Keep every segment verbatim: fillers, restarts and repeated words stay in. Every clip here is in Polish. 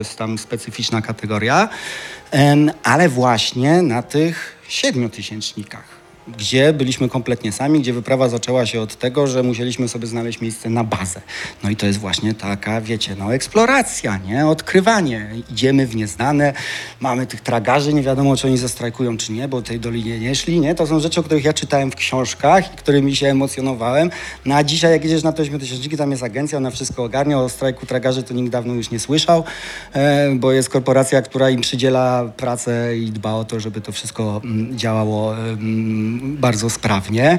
jest tam specyficzna kategoria, em, ale właśnie na tych siedmiotysięcznikach, gdzie byliśmy kompletnie sami, gdzie wyprawa zaczęła się od tego, że musieliśmy sobie znaleźć miejsce na bazę. No i to jest właśnie taka, wiecie, no eksploracja, nie? Odkrywanie. Idziemy w nieznane, mamy tych tragarzy, nie wiadomo, czy oni zastrajkują, czy nie, bo tej dolinie nie szli, nie? To są rzeczy, o których ja czytałem w książkach i którymi się emocjonowałem. No a dzisiaj, jak idziesz na te ośmiotysięczniki, tam jest agencja, ona wszystko ogarnia, o strajku tragarzy to nikt dawno już nie słyszał, e, bo jest korporacja, która im przydziela pracę i dba o to, żeby to wszystko mm, działało mm, bardzo sprawnie.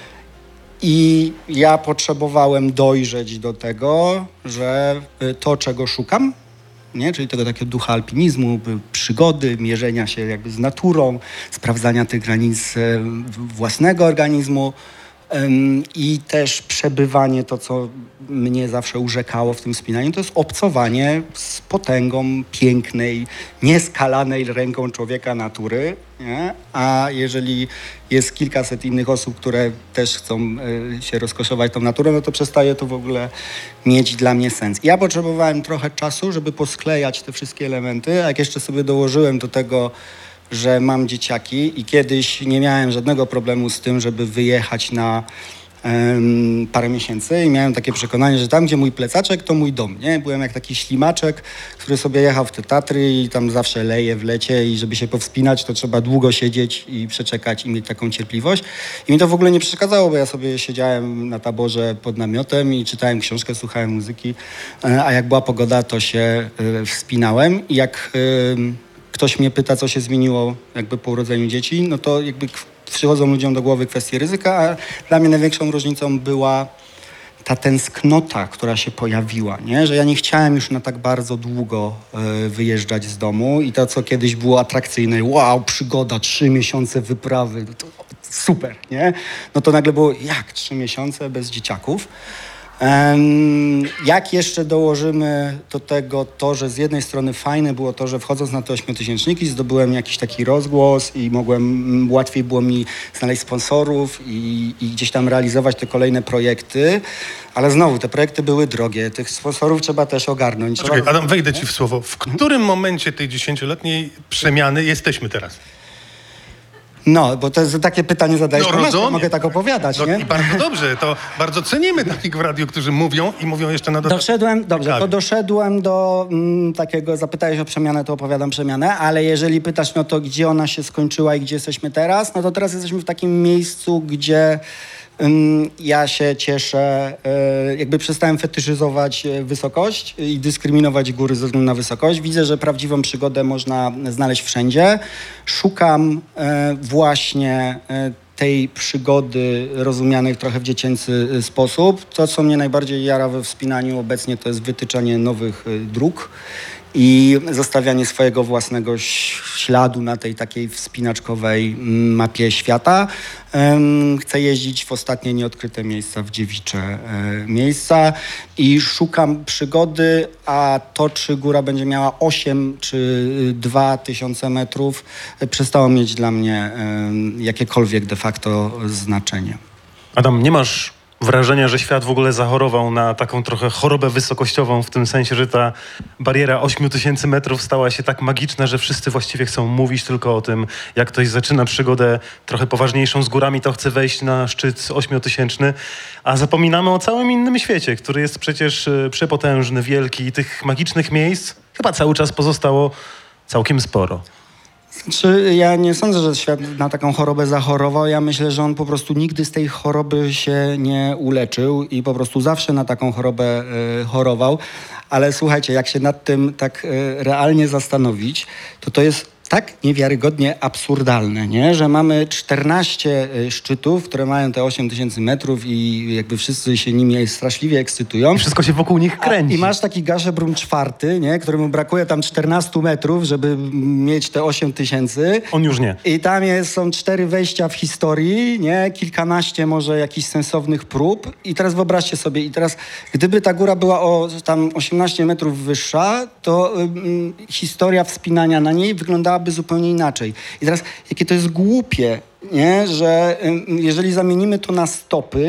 I ja potrzebowałem dojrzeć do tego, że to, czego szukam, nie? Czyli tego takiego ducha alpinizmu, przygody, mierzenia się jakby z naturą, sprawdzania tych granic własnego organizmu, ym, i też przebywanie, to co mnie zawsze urzekało w tym wspinaniu, to jest obcowanie z potęgą pięknej, nieskalanej ręką człowieka natury, nie? A jeżeli jest kilkaset innych osób, które też chcą y, się rozkoszować tą naturą, no to przestaje to w ogóle mieć dla mnie sens. Ja potrzebowałem trochę czasu, żeby posklejać te wszystkie elementy, a jak jeszcze sobie dołożyłem do tego, że mam dzieciaki i kiedyś nie miałem żadnego problemu z tym, żeby wyjechać na um, parę miesięcy i miałem takie przekonanie, że tam, gdzie mój plecaczek, to mój dom, nie? Byłem jak taki ślimaczek, który sobie jechał w te Tatry i tam zawsze leje w lecie i żeby się powspinać, to trzeba długo siedzieć i przeczekać i mieć taką cierpliwość. I mi to w ogóle nie przeszkadzało, bo ja sobie siedziałem na taborze pod namiotem i czytałem książkę, słuchałem muzyki, a jak była pogoda, to się y, wspinałem i jak... Y, ktoś mnie pyta, co się zmieniło jakby po urodzeniu dzieci, no to jakby przychodzą ludziom do głowy kwestie ryzyka, a dla mnie największą różnicą była ta tęsknota, która się pojawiła, nie? Że ja nie chciałem już na tak bardzo długo y, wyjeżdżać z domu i to, co kiedyś było atrakcyjne, wow, przygoda, trzy miesiące wyprawy, to super, nie? No to nagle było, jak trzy miesiące bez dzieciaków? Um, jak jeszcze dołożymy do tego to, że z jednej strony fajne było to, że wchodząc na te ośmiotysięczniki zdobyłem jakiś taki rozgłos i mogłem, łatwiej było mi znaleźć sponsorów i, i gdzieś tam realizować te kolejne projekty, ale znowu te projekty były drogie, tych sponsorów trzeba też ogarnąć. Poczekaj, Adam, wejdę ci w słowo. W którym momencie tej dziesięcioletniej przemiany jesteśmy teraz? No, bo to jest takie pytanie zadajesz, No, to rozumiem. mogę tak opowiadać, No, nie? i bardzo dobrze, to bardzo cenimy takich w radiu, którzy mówią i mówią jeszcze na dodatek. Doszedłem, dobrze, to doszedłem do mm, takiego, zapytałeś o przemianę, to opowiadam przemianę, ale jeżeli pytasz, no to gdzie ona się skończyła i gdzie jesteśmy teraz, no to teraz jesteśmy w takim miejscu, gdzie ym, ja się cieszę, y, jakby przestałem fetyszyzować wysokość i dyskryminować góry ze względu na wysokość. Widzę, że prawdziwą przygodę można znaleźć wszędzie. Szukam y, właśnie y, tej przygody rozumianej trochę w dziecięcy sposób. To, co mnie najbardziej jara we wspinaniu obecnie, to jest wytyczanie nowych dróg i zostawianie swojego własnego śladu na tej takiej wspinaczkowej mapie świata. Chcę jeździć w ostatnie nieodkryte miejsca, w dziewicze miejsca i szukam przygody, a to, czy góra będzie miała osiem czy dwa tysiące metrów, przestało mieć dla mnie jakiekolwiek de facto znaczenie. Adam, nie masz wrażenia, że świat w ogóle zachorował na taką trochę chorobę wysokościową, w tym sensie, że ta bariera ośmiu tysięcy metrów stała się tak magiczna, że wszyscy właściwie chcą mówić tylko o tym, jak ktoś zaczyna przygodę trochę poważniejszą z górami, to chce wejść na szczyt ośmiotysięczny, a zapominamy o całym innym świecie, który jest przecież przepotężny, wielki i tych magicznych miejsc chyba cały czas pozostało całkiem sporo. Znaczy, ja nie sądzę, że świat na taką chorobę zachorował. Ja myślę, że on po prostu nigdy z tej choroby się nie uleczył i po prostu zawsze na taką chorobę y, chorował. Ale słuchajcie, jak się nad tym tak y, realnie zastanowić, to to jest tak niewiarygodnie absurdalne, nie? Że mamy czternaście szczytów, które mają te osiem tysięcy metrów i jakby wszyscy się nimi straszliwie ekscytują. I wszystko się wokół nich kręci. A, I masz taki Garzebrum czwarty, nie? Któremu brakuje tam czternastu metrów, żeby mieć te osiem tysięcy. On już nie. I tam jest, są cztery wejścia w historii, nie? Kilkanaście może jakichś sensownych prób. I teraz wyobraźcie sobie, i teraz gdyby ta góra była o tam osiemnaście metrów wyższa, to ym, historia wspinania na niej wyglądała by zupełnie inaczej. I teraz, jakie to jest głupie, nie? Że y, jeżeli zamienimy to na stopy,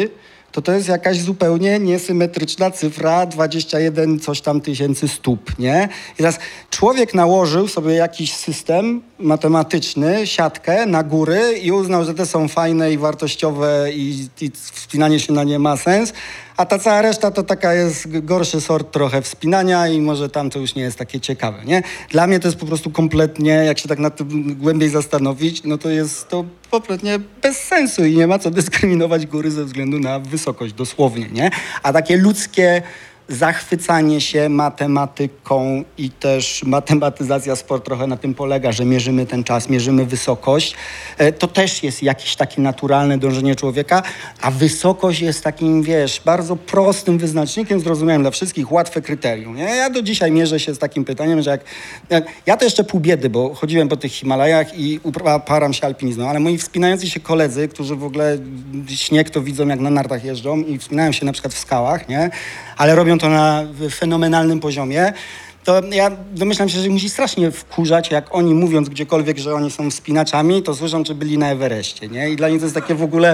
to to jest jakaś zupełnie niesymetryczna cyfra dwadzieścia jeden coś tam tysięcy stóp, nie? I teraz człowiek nałożył sobie jakiś system matematyczny, siatkę na góry i uznał, że te są fajne i wartościowe i, i wspinanie się na nie ma sens, a ta cała reszta to taka jest gorszy sort trochę wspinania i może tam to już nie jest takie ciekawe, nie? Dla mnie to jest po prostu kompletnie, jak się tak nad tym głębiej zastanowić, no to jest to kompletnie bez sensu i nie ma co dyskryminować góry ze względu na wysokość, dosłownie, nie? A takie ludzkie zachwycanie się matematyką i też matematyzacja sport trochę na tym polega, że mierzymy ten czas, mierzymy wysokość. To też jest jakieś takie naturalne dążenie człowieka, a wysokość jest takim, wiesz, bardzo prostym wyznacznikiem, zrozumiałym dla wszystkich, łatwe kryterium. Nie? Ja do dzisiaj mierzę się z takim pytaniem, że jak, jak... Ja to jeszcze pół biedy, bo chodziłem po tych Himalajach i uparam się alpinizmem, ale moi wspinający się koledzy, którzy w ogóle śnieg to widzą, jak na nartach jeżdżą i wspinają się na przykład w skałach, nie? Ale robią to na fenomenalnym poziomie, to ja domyślam się, że musi strasznie wkurzać, jak oni mówiąc gdziekolwiek, że oni są wspinaczami, to słyszą, czy byli na Everestie, nie? I dla nich to jest takie w ogóle,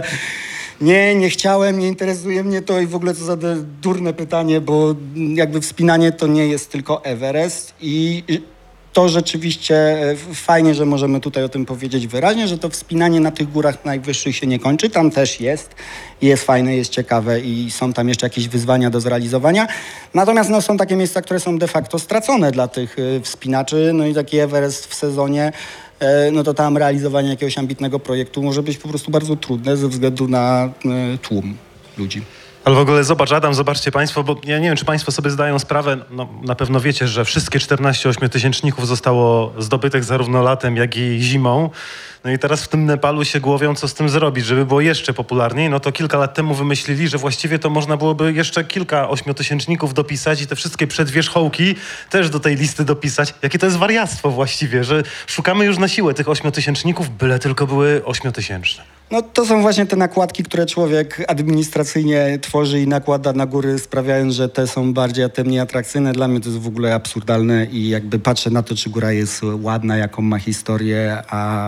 nie, nie chciałem, nie interesuje mnie to i w ogóle co za durne pytanie, bo jakby wspinanie to nie jest tylko Everest i to rzeczywiście fajnie, że możemy tutaj o tym powiedzieć wyraźnie, że to wspinanie na tych górach najwyższych się nie kończy. Tam też jest. Jest fajne, jest ciekawe i są tam jeszcze jakieś wyzwania do zrealizowania. Natomiast no, są takie miejsca, które są de facto stracone dla tych y, wspinaczy. No i taki Everest w sezonie, y, no to tam realizowanie jakiegoś ambitnego projektu może być po prostu bardzo trudne ze względu na y, tłum ludzi. Ale w ogóle zobacz, Adam, zobaczcie państwo, bo ja nie wiem, czy państwo sobie zdają sprawę, no na pewno wiecie, że wszystkie czternaście ośmiotysięczników zostało zdobytych zarówno latem, jak i zimą. No i teraz w tym Nepalu się głowią, co z tym zrobić, żeby było jeszcze popularniej. No to kilka lat temu wymyślili, że właściwie to można byłoby jeszcze kilka ośmiotysięczników dopisać i te wszystkie przedwierzchołki też do tej listy dopisać. Jakie to jest wariactwo właściwie, że szukamy już na siłę tych ośmiotysięczników, byle tylko były ośmiotysięczne. No to są właśnie te nakładki, które człowiek administracyjnie tworzy i nakłada na góry, sprawiając, że te są bardziej, a te mniej atrakcyjne. Dla mnie to jest w ogóle absurdalne i jakby patrzę na to, czy góra jest ładna, jaką ma historię, a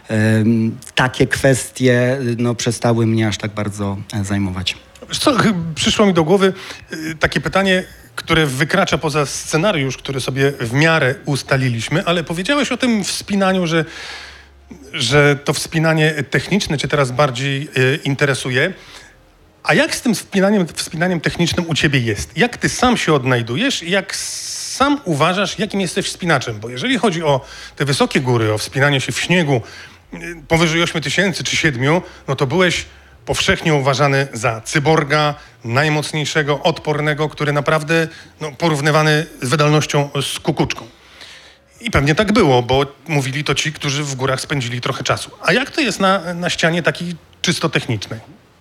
um, takie kwestie no, przestały mnie aż tak bardzo zajmować. Wiesz co, przyszło mi do głowy y, takie pytanie, które wykracza poza scenariusz, który sobie w miarę ustaliliśmy, ale powiedziałeś o tym wspinaniu, że że to wspinanie techniczne cię teraz bardziej y, interesuje. A jak z tym wspinaniem, wspinaniem technicznym u ciebie jest? Jak ty sam się odnajdujesz i jak sam uważasz, jakim jesteś wspinaczem? Bo jeżeli chodzi o te wysokie góry, o wspinanie się w śniegu y, powyżej ośmiu tysięcy czy siedmiu, no to byłeś powszechnie uważany za cyborga, najmocniejszego, odpornego, który naprawdę no, porównywany z wydolnością z kukuczką. I pewnie tak było, bo mówili to ci, którzy w górach spędzili trochę czasu. A jak to jest na, na ścianie takiej czysto technicznej?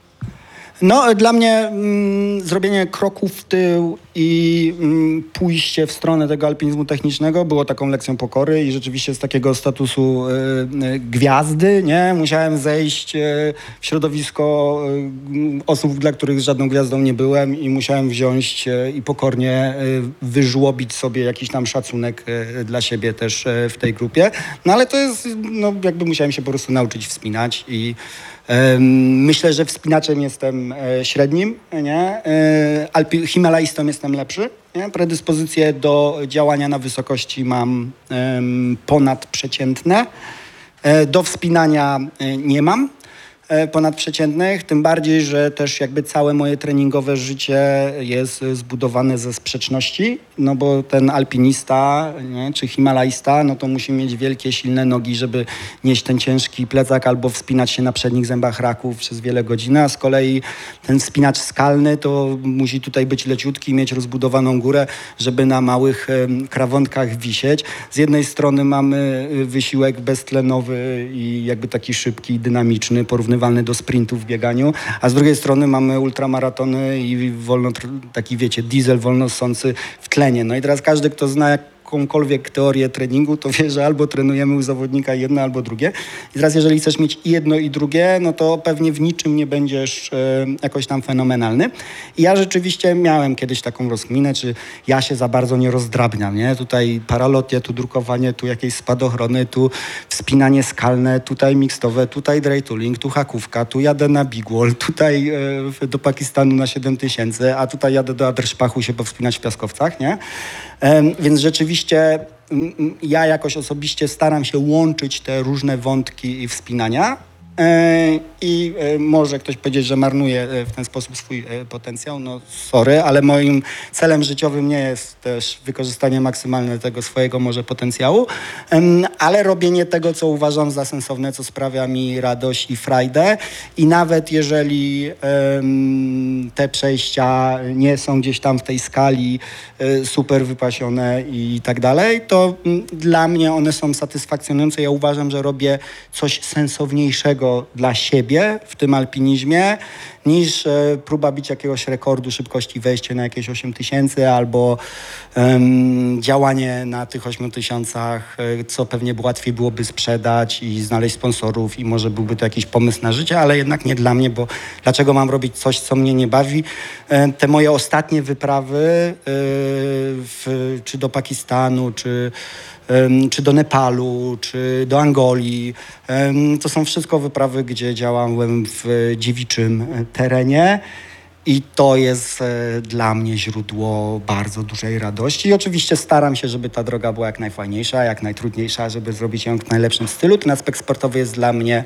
No, dla mnie mm, zrobienie kroku w tył i mm, pójście w stronę tego alpinizmu technicznego było taką lekcją pokory i rzeczywiście z takiego statusu y, y, gwiazdy, nie? Musiałem zejść y, w środowisko y, osób, dla których żadną gwiazdą nie byłem i musiałem wziąć y, i pokornie y, wyżłobić sobie jakiś tam szacunek y, dla siebie też y, w tej grupie. No ale to jest, no jakby musiałem się po prostu nauczyć wspinać i myślę, że wspinaczem jestem średnim, nie? Alpi- Himalajstą jestem lepszy. Nie? Predyspozycje do działania na wysokości mam um, ponadprzeciętne. Do wspinania nie mam ponadprzeciętnych, tym bardziej, że też jakby całe moje treningowe życie jest zbudowane ze sprzeczności, no bo ten alpinista, nie, czy himalajsta, no to musi mieć wielkie, silne nogi, żeby nieść ten ciężki plecak albo wspinać się na przednich zębach raków przez wiele godzin, a z kolei ten wspinacz skalny to musi tutaj być leciutki, mieć rozbudowaną górę, żeby na małych krawątkach wisieć. Z jednej strony mamy wysiłek beztlenowy i jakby taki szybki, dynamiczny, porównywalny do sprintu w bieganiu, a z drugiej strony mamy ultramaratony i wolno, taki wiecie, diesel wolno ssący w tlenie. No i teraz każdy, kto zna jak jakąkolwiek teorię treningu, to wie, że albo trenujemy u zawodnika jedno, albo drugie. I teraz jeżeli chcesz mieć i jedno, i drugie, no to pewnie w niczym nie będziesz e, jakoś tam fenomenalny. I ja rzeczywiście miałem kiedyś taką rozkminę, czy ja się za bardzo nie rozdrabniam, nie? Tutaj paralotie, tu drukowanie, tu jakieś spadochrony, tu wspinanie skalne, tutaj mixtowe, tutaj dry tooling, tu hakówka, tu jadę na big wall, tutaj e, do Pakistanu na siedem tysięcy, a tutaj jadę do Aderszpachu się powspinać w piaskowcach, nie? E, więc rzeczywiście m, m, ja jakoś osobiście staram się łączyć te różne wątki i wspinania. E, I e, może ktoś powiedzieć, że marnuje e, w ten sposób swój e, potencjał. No sorry, ale moim celem życiowym nie jest też wykorzystanie maksymalne tego swojego może potencjału, em, ale robienie tego, co uważam za sensowne, co sprawia mi radość i frajdę. I nawet jeżeli em, te przejścia nie są gdzieś tam w tej skali e, super wypasione i tak dalej, to m, dla mnie one są satysfakcjonujące. Ja uważam, że robię coś sensowniejszego dla siebie w tym alpinizmie niż e, próba bić jakiegoś rekordu szybkości, wejście na jakieś osiem tysięcy albo em, działanie na tych ośmiu tysiącach, e, co pewnie by łatwiej byłoby sprzedać i znaleźć sponsorów i może byłby to jakiś pomysł na życie, ale jednak nie dla mnie, bo dlaczego mam robić coś, co mnie nie bawi? E, te moje ostatnie wyprawy e, w, czy do Pakistanu, czy czy do Nepalu, czy do Angolii. To są wszystko wyprawy, gdzie działałem w dziewiczym terenie i to jest dla mnie źródło bardzo dużej radości. I oczywiście staram się, żeby ta droga była jak najfajniejsza, jak najtrudniejsza, żeby zrobić ją w najlepszym stylu. Ten aspekt sportowy jest dla mnie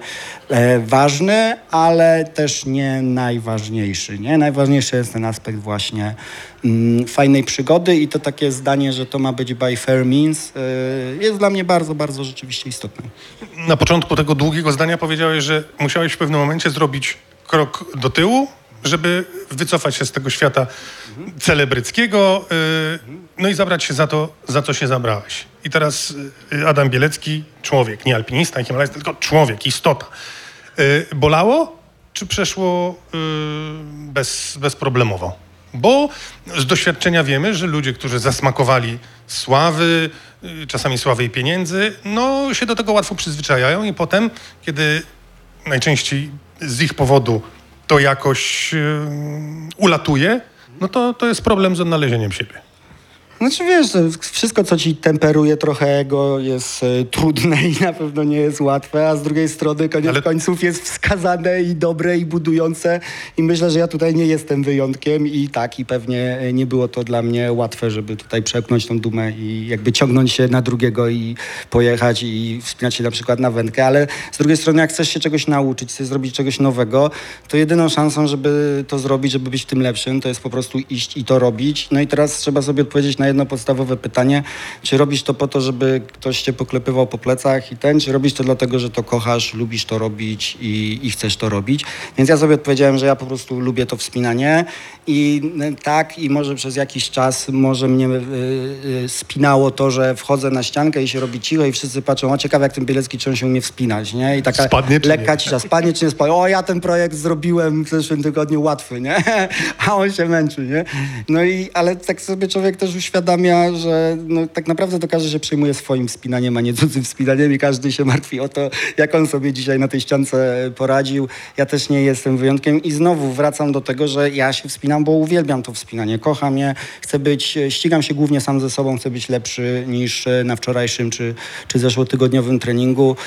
ważny, ale też nie najważniejszy. Nie? Najważniejszy jest ten aspekt właśnie mm, fajnej przygody i to takie zdanie, że to ma być by fair means, jest dla mnie bardzo, bardzo rzeczywiście istotne. Na początku tego długiego zdania powiedziałeś, że musiałeś w pewnym momencie zrobić krok do tyłu, żeby wycofać się z tego świata mhm. celebryckiego, yy, no i zabrać się za to, za co się zabrałeś. I teraz yy, Adam Bielecki, człowiek, nie alpinista, nie himalajsta, tylko człowiek, istota. Yy, bolało, czy przeszło yy, bez, bezproblemowo? Bo z doświadczenia wiemy, że ludzie, którzy zasmakowali sławy, yy, czasami sławy i pieniędzy, no się do tego łatwo przyzwyczajają i potem, kiedy najczęściej z ich powodu to jakoś yy, ulatuje, no to, to jest problem z odnalezieniem siebie. Znaczy wiesz, wszystko co ci temperuje trochę ego jest y, trudne i na pewno nie jest łatwe, a z drugiej strony koniec Ale... końców jest wskazane i dobre i budujące i myślę, że ja tutaj nie jestem wyjątkiem i tak i pewnie nie było to dla mnie łatwe, żeby tutaj przełknąć tą dumę i jakby ciągnąć się na drugiego i pojechać i wspinać się na przykład na wędkę, ale z drugiej strony jak chcesz się czegoś nauczyć, chcesz zrobić czegoś nowego, to jedyną szansą, żeby to zrobić, żeby być w tym lepszym, to jest po prostu iść i to robić. No i teraz trzeba sobie odpowiedzieć na jedno podstawowe pytanie, czy robisz to po to, żeby ktoś cię poklepywał po plecach i ten, czy robisz to dlatego, że to kochasz, lubisz to robić i, i chcesz to robić. Więc ja sobie odpowiedziałem, że ja po prostu lubię to wspinanie i tak, i może przez jakiś czas może mnie y, y, spinało to, że wchodzę na ściankę i się robi cicho i wszyscy patrzą, o ciekawe jak ten Bielecki, czy on się umie wspinać, nie? I taka Spadnie, czy lekka nie? cisza, spadnie czy nie spadnie. O, ja ten projekt zrobiłem w zeszłym tygodniu łatwy, nie? A on się męczy, nie? No i, ale tak sobie człowiek też uświadamia, że no, tak naprawdę to każdy się przejmuje swoim wspinaniem, a nie cudzym wspinaniem i każdy się martwi o to, jak on sobie dzisiaj na tej ściance poradził. Ja też nie jestem wyjątkiem i znowu wracam do tego, że ja się wspinam, bo uwielbiam to wspinanie, kocham je, chcę być, ścigam się głównie sam ze sobą, chcę być lepszy niż na wczorajszym czy, czy zeszłotygodniowym treningu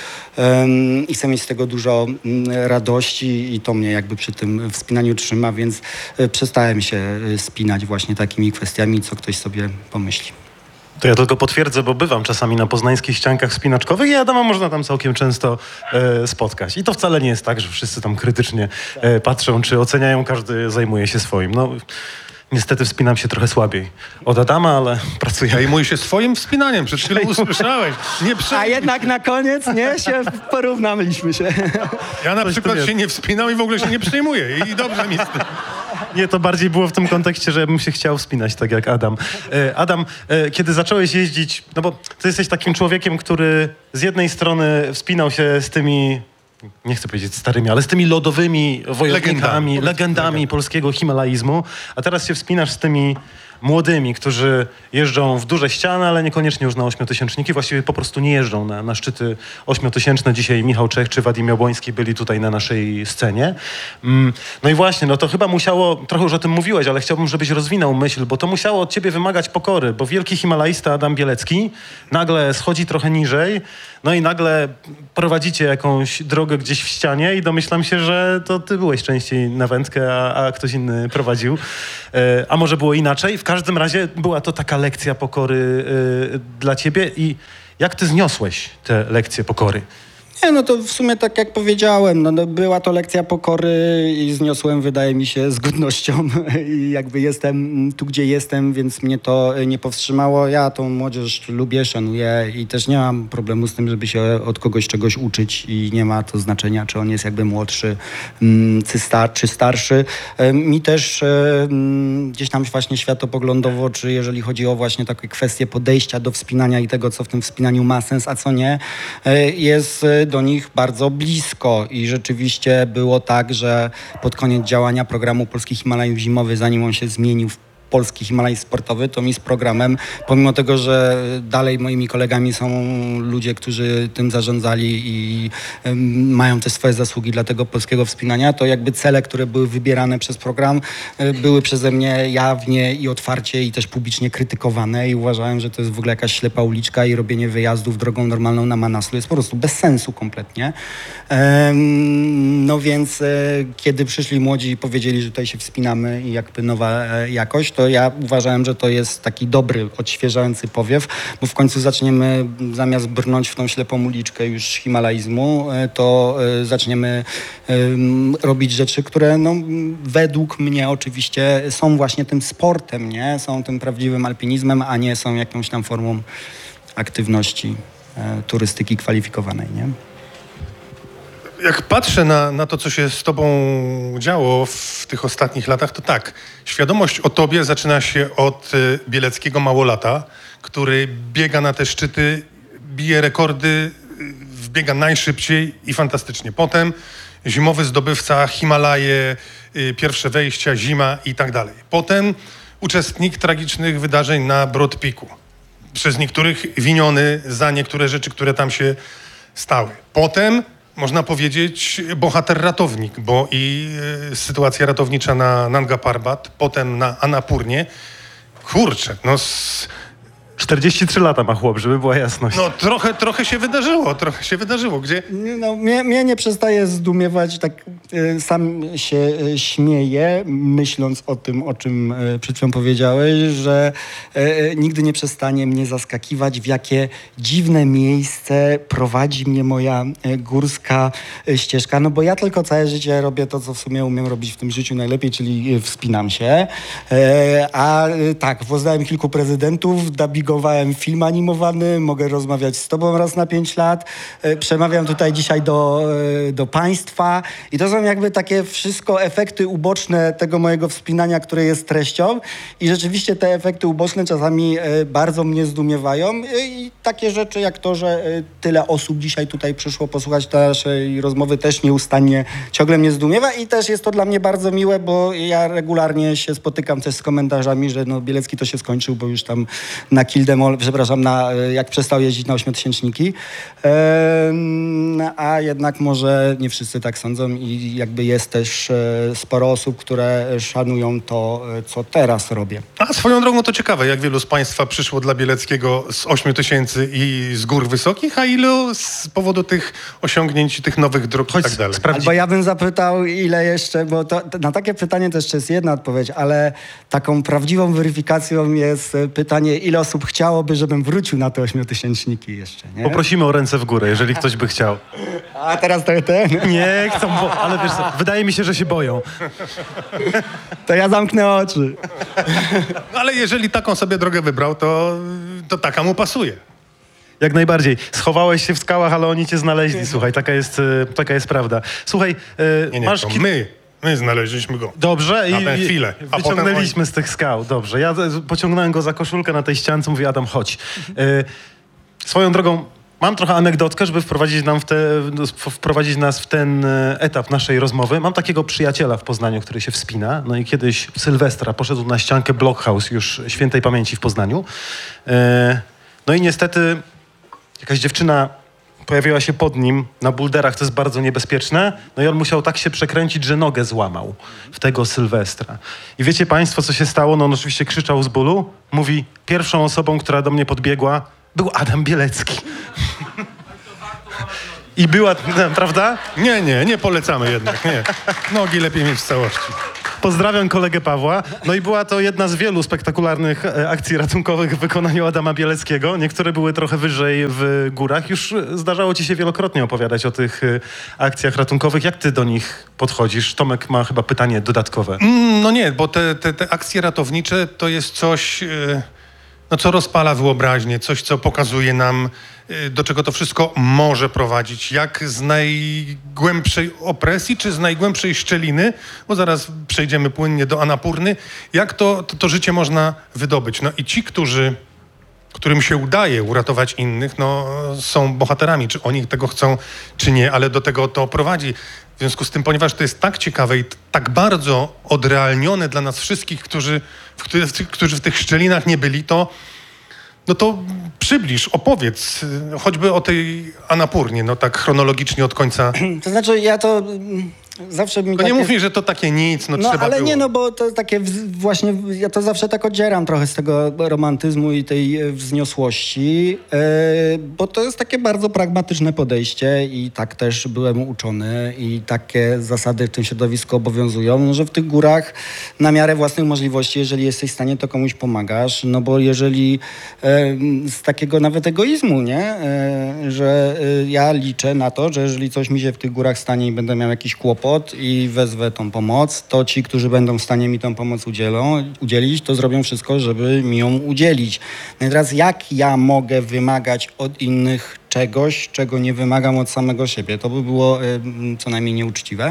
um, i chcę mieć z tego dużo um, radości i to mnie jakby przy tym wspinaniu trzyma, więc y, przestałem się y, spinać właśnie takimi kwestiami, co ktoś sobie pomyśli. To ja tylko potwierdzę, bo bywam czasami na poznańskich ściankach wspinaczkowych i Adama można tam całkiem często e, spotkać. I to wcale nie jest tak, że wszyscy tam krytycznie e, patrzą, czy oceniają, każdy zajmuje się swoim. No, niestety wspinam się trochę słabiej od Adama, ale pracuję. Zajmuj się swoim wspinaniem, przed chwilą usłyszałeś. Nie prze... A jednak na koniec, nie, się porównaliśmy się. Ja na Coś tu przykład jest. się nie wspinam i w ogóle się nie przejmuję i dobrze mi z tym. Nie, to bardziej było w tym kontekście, że bym się chciał wspinać, tak jak Adam. E, Adam, e, kiedy zacząłeś jeździć, no bo ty jesteś takim człowiekiem, który z jednej strony wspinał się z tymi, nie chcę powiedzieć starymi, ale z tymi lodowymi wojownikami, Legendami. legendami polskiego himalaizmu, a teraz się wspinasz z tymi młodymi, którzy jeżdżą w duże ściany, ale niekoniecznie już na ośmiotysięczniki, właściwie po prostu nie jeżdżą na, na szczyty ośmiotysięczne. Dzisiaj Michał Czech czy Wadim Jabłoński byli tutaj na naszej scenie. Mm, No i właśnie, no to chyba musiało, trochę już o tym mówiłeś, ale chciałbym, żebyś rozwinął myśl, bo to musiało od ciebie wymagać pokory, bo wielki himalaista Adam Bielecki nagle schodzi trochę niżej, no i nagle prowadzicie jakąś drogę gdzieś w ścianie i domyślam się, że to ty byłeś częściej na wędkę, a, a ktoś inny prowadził. E, a może było inaczej? W każdym razie była to taka lekcja pokory e, dla ciebie i jak ty zniosłeś te lekcje pokory? Nie, no to w sumie tak jak powiedziałem, no, no była to lekcja pokory i zniosłem, wydaje mi się, z godnością i jakby jestem tu, gdzie jestem, więc mnie to nie powstrzymało. Ja tą młodzież lubię, szanuję i też nie mam problemu z tym, żeby się od kogoś czegoś uczyć i nie ma to znaczenia, czy on jest jakby młodszy czy, star, czy starszy. Mi też gdzieś tam właśnie światopoglądowo, czy jeżeli chodzi o właśnie takie kwestie podejścia do wspinania i tego, co w tym wspinaniu ma sens, a co nie, jest do nich bardzo blisko i rzeczywiście było tak, że pod koniec działania programu Polski Himalajów Zimowy, zanim on się zmienił w Polski Himalaj Sportowy, to mi z programem, pomimo tego, że dalej moimi kolegami są ludzie, którzy tym zarządzali i um, mają też swoje zasługi dla tego polskiego wspinania, to jakby cele, które były wybierane przez program, y, były przeze mnie jawnie i otwarcie i też publicznie krytykowane i uważałem, że to jest w ogóle jakaś ślepa uliczka i robienie wyjazdów drogą normalną na Manaslu jest po prostu bez sensu kompletnie. Um, no więc y, kiedy przyszli młodzi i powiedzieli, że tutaj się wspinamy i jakby nowa y, jakość, to ja uważałem, że to jest taki dobry, odświeżający powiew, bo w końcu zaczniemy, zamiast brnąć w tą ślepą uliczkę już himalaizmu, to zaczniemy robić rzeczy, które no, według mnie oczywiście są właśnie tym sportem, nie? Są tym prawdziwym alpinizmem, a nie są jakąś tam formą aktywności turystyki kwalifikowanej, nie? Jak patrzę na, na to, co się z tobą działo w tych ostatnich latach, to tak, świadomość o tobie zaczyna się od y, bieleckiego małolata, który biega na te szczyty, bije rekordy, y, wbiega najszybciej i fantastycznie. Potem zimowy zdobywca, Himalaje, y, pierwsze wejścia, zima i tak dalej. Potem uczestnik tragicznych wydarzeń na Broad Peaku. Przez niektórych winiony za niektóre rzeczy, które tam się stały. Potem można powiedzieć bohater ratownik, bo i y, sytuacja ratownicza na Nanga Parbat, potem na Annapurnie. Kurczę, no, s, czterdzieści trzy lata ma chłop, żeby była jasność. no trochę, trochę się wydarzyło, trochę się wydarzyło. Gdzie? No, mnie, mnie nie przestaje zdumiewać, tak y, sam się y, śmieję, myśląc o tym, o czym y, przed chwilą powiedziałeś, że y, nigdy nie przestanie mnie zaskakiwać, w jakie dziwne miejsce prowadzi mnie moja y, górska y, ścieżka, no bo ja tylko całe życie robię to, co w sumie umiem robić w tym życiu najlepiej, czyli y, wspinam się, y, a y, tak, poznałem kilku prezydentów, dabigowałem film animowany, mogę rozmawiać z tobą raz na pięć lat, e, przemawiam tutaj dzisiaj do, e, do państwa i to są jakby takie wszystko efekty uboczne tego mojego wspinania, które jest treścią i rzeczywiście te efekty uboczne czasami e, bardzo mnie zdumiewają e, i takie rzeczy jak to, że e, tyle osób dzisiaj tutaj przyszło posłuchać naszej rozmowy też nieustannie ciągle mnie zdumiewa i też jest to dla mnie bardzo miłe, bo ja regularnie się spotykam też z komentarzami, że no Bielecki to się skończył, bo już tam na Kildemol, przepraszam, na, jak przestał jeździć na ośmiotysięczniki, ehm, a jednak może nie wszyscy tak sądzą i jakby jest też e, sporo osób, które szanują to, e, co teraz robię. A swoją drogą to ciekawe, jak wielu z państwa przyszło dla Bieleckiego z ośmiu tysięcy i z gór wysokich, a ilu z powodu tych osiągnięć, tych nowych dróg i tak dalej. sprawdzi- Albo ja bym zapytał, ile jeszcze, bo to, to, na takie pytanie to jeszcze jest jedna odpowiedź, ale taką prawdziwą weryfikacją jest e, pytanie, ile osób chciałoby, żebym wrócił na te ośmiotysięczniki jeszcze, nie? Poprosimy o ręce w górę, jeżeli ktoś by chciał. A teraz to ten, Nie chcą, bo, ale wiesz co, wydaje mi się, że się boją. to ja zamknę oczy. No, ale jeżeli taką sobie drogę wybrał, to, to taka mu pasuje. Jak najbardziej. Schowałeś się w skałach, ale oni cię znaleźli, słuchaj, taka jest, e, taka jest prawda. Słuchaj, e, Nie, nie, masz... to ki- my, my znaleźliśmy go. Dobrze. Na tę chwilę. A potem Wyciągnęliśmy z tych skał. Dobrze. Ja z- pociągnąłem go za koszulkę na tej ściance, mówię, Adam, chodź. E, swoją drogą, Mam trochę anegdotkę, żeby wprowadzić, nam w te, wprowadzić nas w ten etap naszej rozmowy. Mam takiego przyjaciela w Poznaniu, który się wspina. No i kiedyś w Sylwestra poszedł na ściankę Blockhouse, już świętej pamięci w Poznaniu. No i niestety jakaś dziewczyna pojawiła się pod nim na bulderach, to jest bardzo niebezpieczne. No i on musiał tak się przekręcić, że nogę złamał w tego Sylwestra. I wiecie państwo, co się stało? No on oczywiście krzyczał z bólu. Mówi, pierwszą osobą, która do mnie podbiegła, był Adam Bielecki. I była, prawda? Nie, nie, nie polecamy jednak, nie. Nogi lepiej mieć w całości. Pozdrawiam kolegę Pawła. No i była to jedna z wielu spektakularnych e, akcji ratunkowych w wykonaniu Adama Bieleckiego. Niektóre były trochę wyżej w górach. Już zdarzało ci się wielokrotnie opowiadać o tych e, akcjach ratunkowych. Jak ty do nich podchodzisz? Tomek ma chyba pytanie dodatkowe. Mm, no nie, bo te, te, te akcje ratownicze to jest coś, yy, no, co rozpala wyobraźnię, coś, co pokazuje nam, yy, do czego to wszystko może prowadzić. Jak z najgłębszej opresji, czy z najgłębszej szczeliny, bo zaraz przejdziemy płynnie do Anapurny, jak to, to, to życie można wydobyć. No i ci, którzy, którym się udaje uratować innych, no, są bohaterami. Czy oni tego chcą, czy nie, ale do tego to prowadzi. W związku z tym, ponieważ to jest tak ciekawe i t- tak bardzo odrealnione dla nas wszystkich, którzy w, którzy w, tych, którzy w tych szczelinach nie byli, to, no to przybliż, opowiedz y, choćby o tej Anapurnie, no tak chronologicznie od końca. To znaczy, ja to mm, zawsze mi To nie takie... mów mi, że to takie nic, no, No trzeba ale było. nie, no bo to takie wz- właśnie, ja to zawsze tak odzieram trochę z tego romantyzmu i tej e, wzniosłości, e, bo to jest takie bardzo pragmatyczne podejście i tak też byłem uczony i takie zasady w tym środowisku obowiązują, no, że w tych górach na miarę własnych możliwości, jeżeli jesteś w stanie, to komuś pomagasz, no bo jeżeli e, z takiego nawet egoizmu, nie, e, że e, ja liczę na to, że jeżeli coś mi się w tych górach stanie i będę miał jakiś kłopot, i wezwę tą pomoc, to ci, którzy będą w stanie mi tą pomoc udzielą, udzielić, to zrobią wszystko, żeby mi ją udzielić. No i teraz jak ja mogę wymagać od innych czegoś, czego nie wymagam od samego siebie? To by było y, co najmniej nieuczciwe.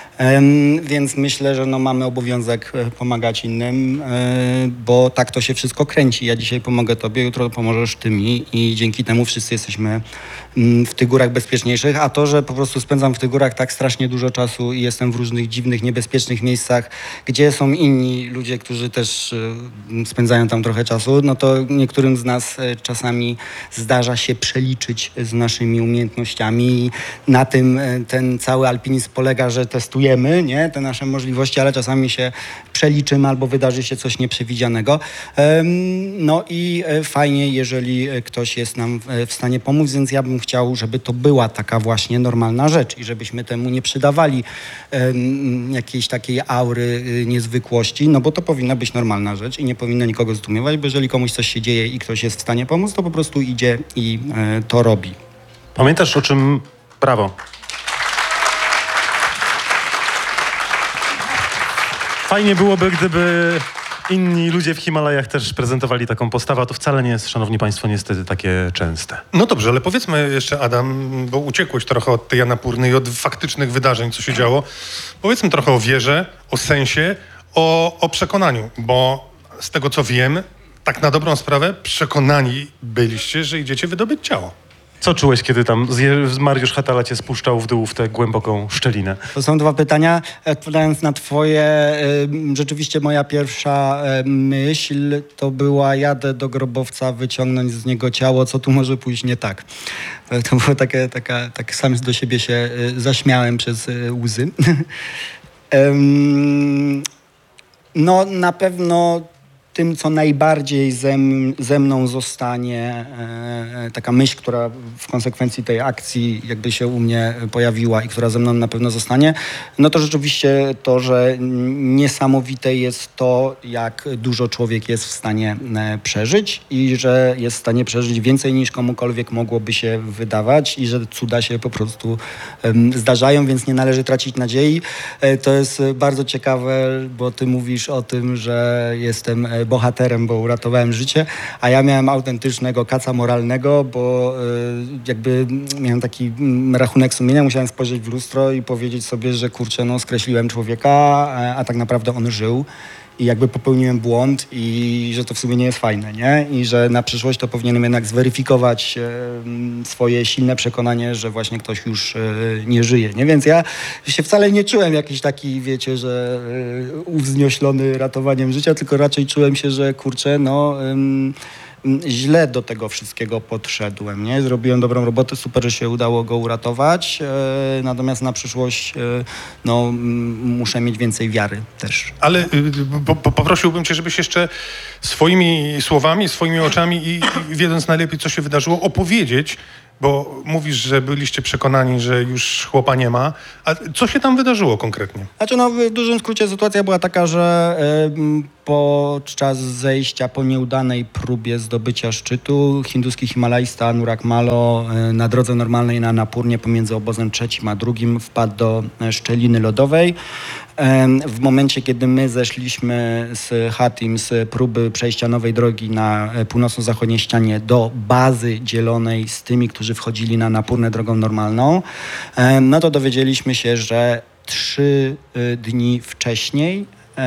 Ym, więc myślę, że no, mamy obowiązek y, pomagać innym, y, bo tak to się wszystko kręci. Ja dzisiaj pomogę tobie, jutro pomożesz ty mi i dzięki temu wszyscy jesteśmy y, w tych górach bezpieczniejszych. A to, że po prostu spędzam w tych górach tak strasznie dużo czasu i jestem w różnych dziwnych, niebezpiecznych miejscach, gdzie są inni ludzie, którzy też y, spędzają tam trochę czasu, no to niektórym z nas y, czasami zdarza się przeliczyć z naszymi umiejętnościami i na tym y, ten cały alpinizm polega, że testujemy, nie, te nasze możliwości, ale czasami się przeliczymy albo wydarzy się coś nieprzewidzianego. Ym, no i y, fajnie, jeżeli y, ktoś jest nam w, w stanie pomóc, więc ja bym chciał, żeby to była taka właśnie normalna rzecz i żebyśmy temu nie przydawali ym, jakiejś takiej aury y, niezwykłości, no bo to powinna być normalna rzecz i nie powinno nikogo zdumiewać, bo jeżeli komuś coś się dzieje i ktoś jest w stanie pomóc, to po prostu idzie i y, to robi. Pamiętasz o czym... Brawo. Fajnie byłoby, gdyby inni ludzie w Himalajach też prezentowali taką postawę, a to wcale nie jest, szanowni państwo, niestety takie częste. No dobrze, ale powiedzmy jeszcze, Adam, bo uciekłeś trochę od tej Anapurny i od faktycznych wydarzeń, co się działo. Powiedzmy trochę o wierze, o sensie, o, o przekonaniu, bo z tego co wiem, tak na dobrą sprawę przekonani byliście, że idziecie wydobyć ciało. Co czułeś, kiedy tam zje- Mariusz Hatala cię spuszczał w dół w tę głęboką szczelinę? To są dwa pytania. Odpowiadając na twoje, y, rzeczywiście moja pierwsza y, myśl to była: jadę do grobowca wyciągnąć z niego ciało, co tu może pójść nie tak. Y, To było takie, taka, tak sam do siebie się y, zaśmiałem przez y, łzy. Ym, no na pewno tym, co najbardziej ze, m- ze mną zostanie, e, taka myśl, która w konsekwencji tej akcji jakby się u mnie pojawiła i która ze mną na pewno zostanie, no to rzeczywiście to, że niesamowite jest to, jak dużo człowiek jest w stanie e, przeżyć i że jest w stanie przeżyć więcej niż komukolwiek mogłoby się wydawać i że cuda się po prostu em, zdarzają, więc nie należy tracić nadziei. E, to jest bardzo ciekawe, bo ty mówisz o tym, że jestem e, bohaterem, bo uratowałem życie, a ja miałem autentycznego kaca moralnego, bo y, jakby miałem taki mm, rachunek sumienia, musiałem spojrzeć w lustro i powiedzieć sobie, że kurczę, no skreśliłem człowieka, a, a tak naprawdę on żył i jakby popełniłem błąd i że to w sumie nie jest fajne, nie? I że na przyszłość to powinienem jednak zweryfikować e, swoje silne przekonanie, że właśnie ktoś już e, nie żyje, nie? Więc ja się wcale nie czułem jakiś taki, wiecie, że e, uwznioślony ratowaniem życia, tylko raczej czułem się, że kurczę, no... Ym, źle do tego wszystkiego podszedłem, nie? Zrobiłem dobrą robotę, super, że się udało go uratować, e, natomiast na przyszłość e, no, m, muszę mieć więcej wiary też. Ale y, po, po, poprosiłbym cię, żebyś jeszcze swoimi słowami, swoimi oczami i, i wiedząc najlepiej, co się wydarzyło, opowiedzieć, bo mówisz, że byliście przekonani, że już chłopa nie ma. A co się tam wydarzyło konkretnie? Znaczy, no, w dużym skrócie sytuacja była taka, że e, podczas zejścia po nieudanej próbie zdobycia szczytu hinduski himalajsta Anurag Malo e, na drodze normalnej na Annapurnie pomiędzy obozem trzecim a drugim wpadł do e, szczeliny lodowej. E, w momencie, kiedy my zeszliśmy z Hatim z próby przejścia nowej drogi na e, północno-zachodniej ścianie do bazy dzielonej z tymi, którzy wchodzili na Annapurnę drogą normalną, e, no to dowiedzieliśmy się, że trzy y, dni wcześniej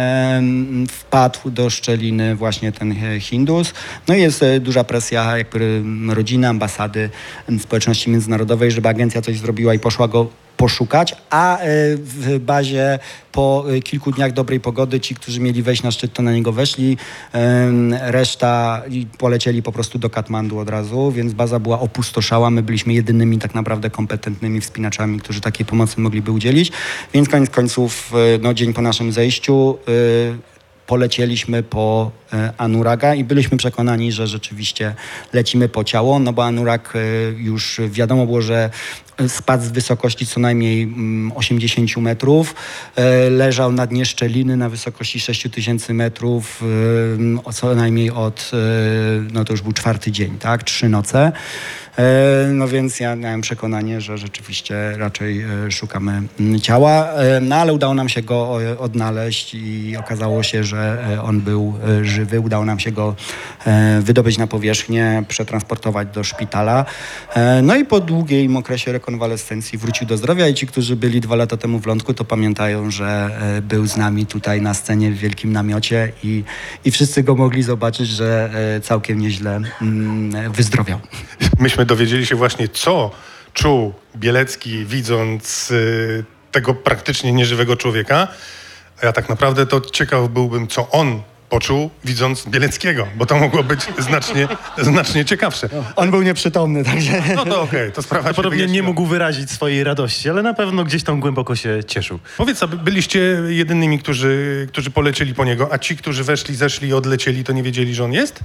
em, wpadł do szczeliny właśnie ten e, Hindus. No i jest e, duża presja jakby rodziny, ambasady, em, społeczności międzynarodowej, żeby agencja coś zrobiła i poszła go poszukać, a e, w bazie po e, kilku dniach dobrej pogody ci, którzy mieli wejść na szczyt, to na niego weszli. Em, Reszta i polecieli po prostu do Katmandu od razu, więc baza była opustoszała. My byliśmy jedynymi tak naprawdę kompetentnymi wspinaczami, którzy takiej pomocy mogliby udzielić. Więc koniec końców, e, no, dzień po naszym zejściu e, polecieliśmy po e, Anuraga i byliśmy przekonani, że rzeczywiście lecimy po ciało, no bo Anurag e, już wiadomo było, że spadł z wysokości co najmniej mm, osiemdziesiąt metrów, e, leżał na dnie szczeliny na wysokości sześć tysięcy metrów, e, co najmniej od, e, no to już był czwarty dzień, tak, trzy noce. E, No więc ja miałem przekonanie, że rzeczywiście raczej e, szukamy mm, ciała, e, no ale udało nam się go e, odnaleźć i okazało się, że e, on był e, żywy. Udało nam się go e, wydobyć na powierzchnię, przetransportować do szpitala. E, No i po długim okresie rekonwalescencji wrócił do zdrowia i ci, którzy byli dwa lata temu w Lądku, to pamiętają, że e, był z nami tutaj na scenie w wielkim namiocie i, i wszyscy go mogli zobaczyć, że e, całkiem nieźle mm, wyzdrowiał. Myśmy dowiedzieli się właśnie, co czuł Bielecki, widząc y, tego praktycznie nieżywego człowieka. A ja tak naprawdę to ciekaw byłbym, co on poczuł, widząc Bieleckiego, bo to mogło być znacznie, znacznie ciekawsze. On był nieprzytomny, także... No to okej, to sprawa się Podobnie nie wyjaśniła. mógł wyrazić swojej radości, ale na pewno gdzieś tam głęboko się cieszył. Powiedz, a by- byliście jedynymi, którzy, którzy polecieli po niego, a ci, którzy weszli, zeszli i odlecieli, to nie wiedzieli, że on jest?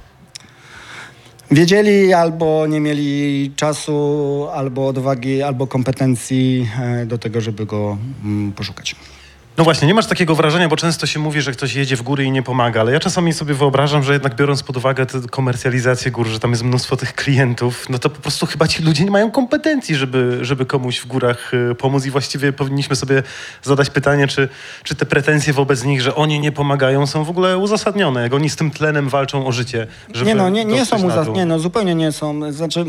Wiedzieli albo nie mieli czasu, albo odwagi, albo kompetencji e, do tego, żeby go mm, poszukać. No właśnie, nie masz takiego wrażenia, bo często się mówi, że ktoś jedzie w góry i nie pomaga, ale ja czasami sobie wyobrażam, że jednak biorąc pod uwagę tę komercjalizację gór, że tam jest mnóstwo tych klientów, no to po prostu chyba ci ludzie nie mają kompetencji, żeby, żeby komuś w górach y, pomóc i właściwie powinniśmy sobie zadać pytanie, czy, czy te pretensje wobec nich, że oni nie pomagają, są w ogóle uzasadnione, jak oni z tym tlenem walczą o życie, żeby Nie no, nie, nie dotrzeć są na uza- dół. nie no, zupełnie nie są. Znaczy,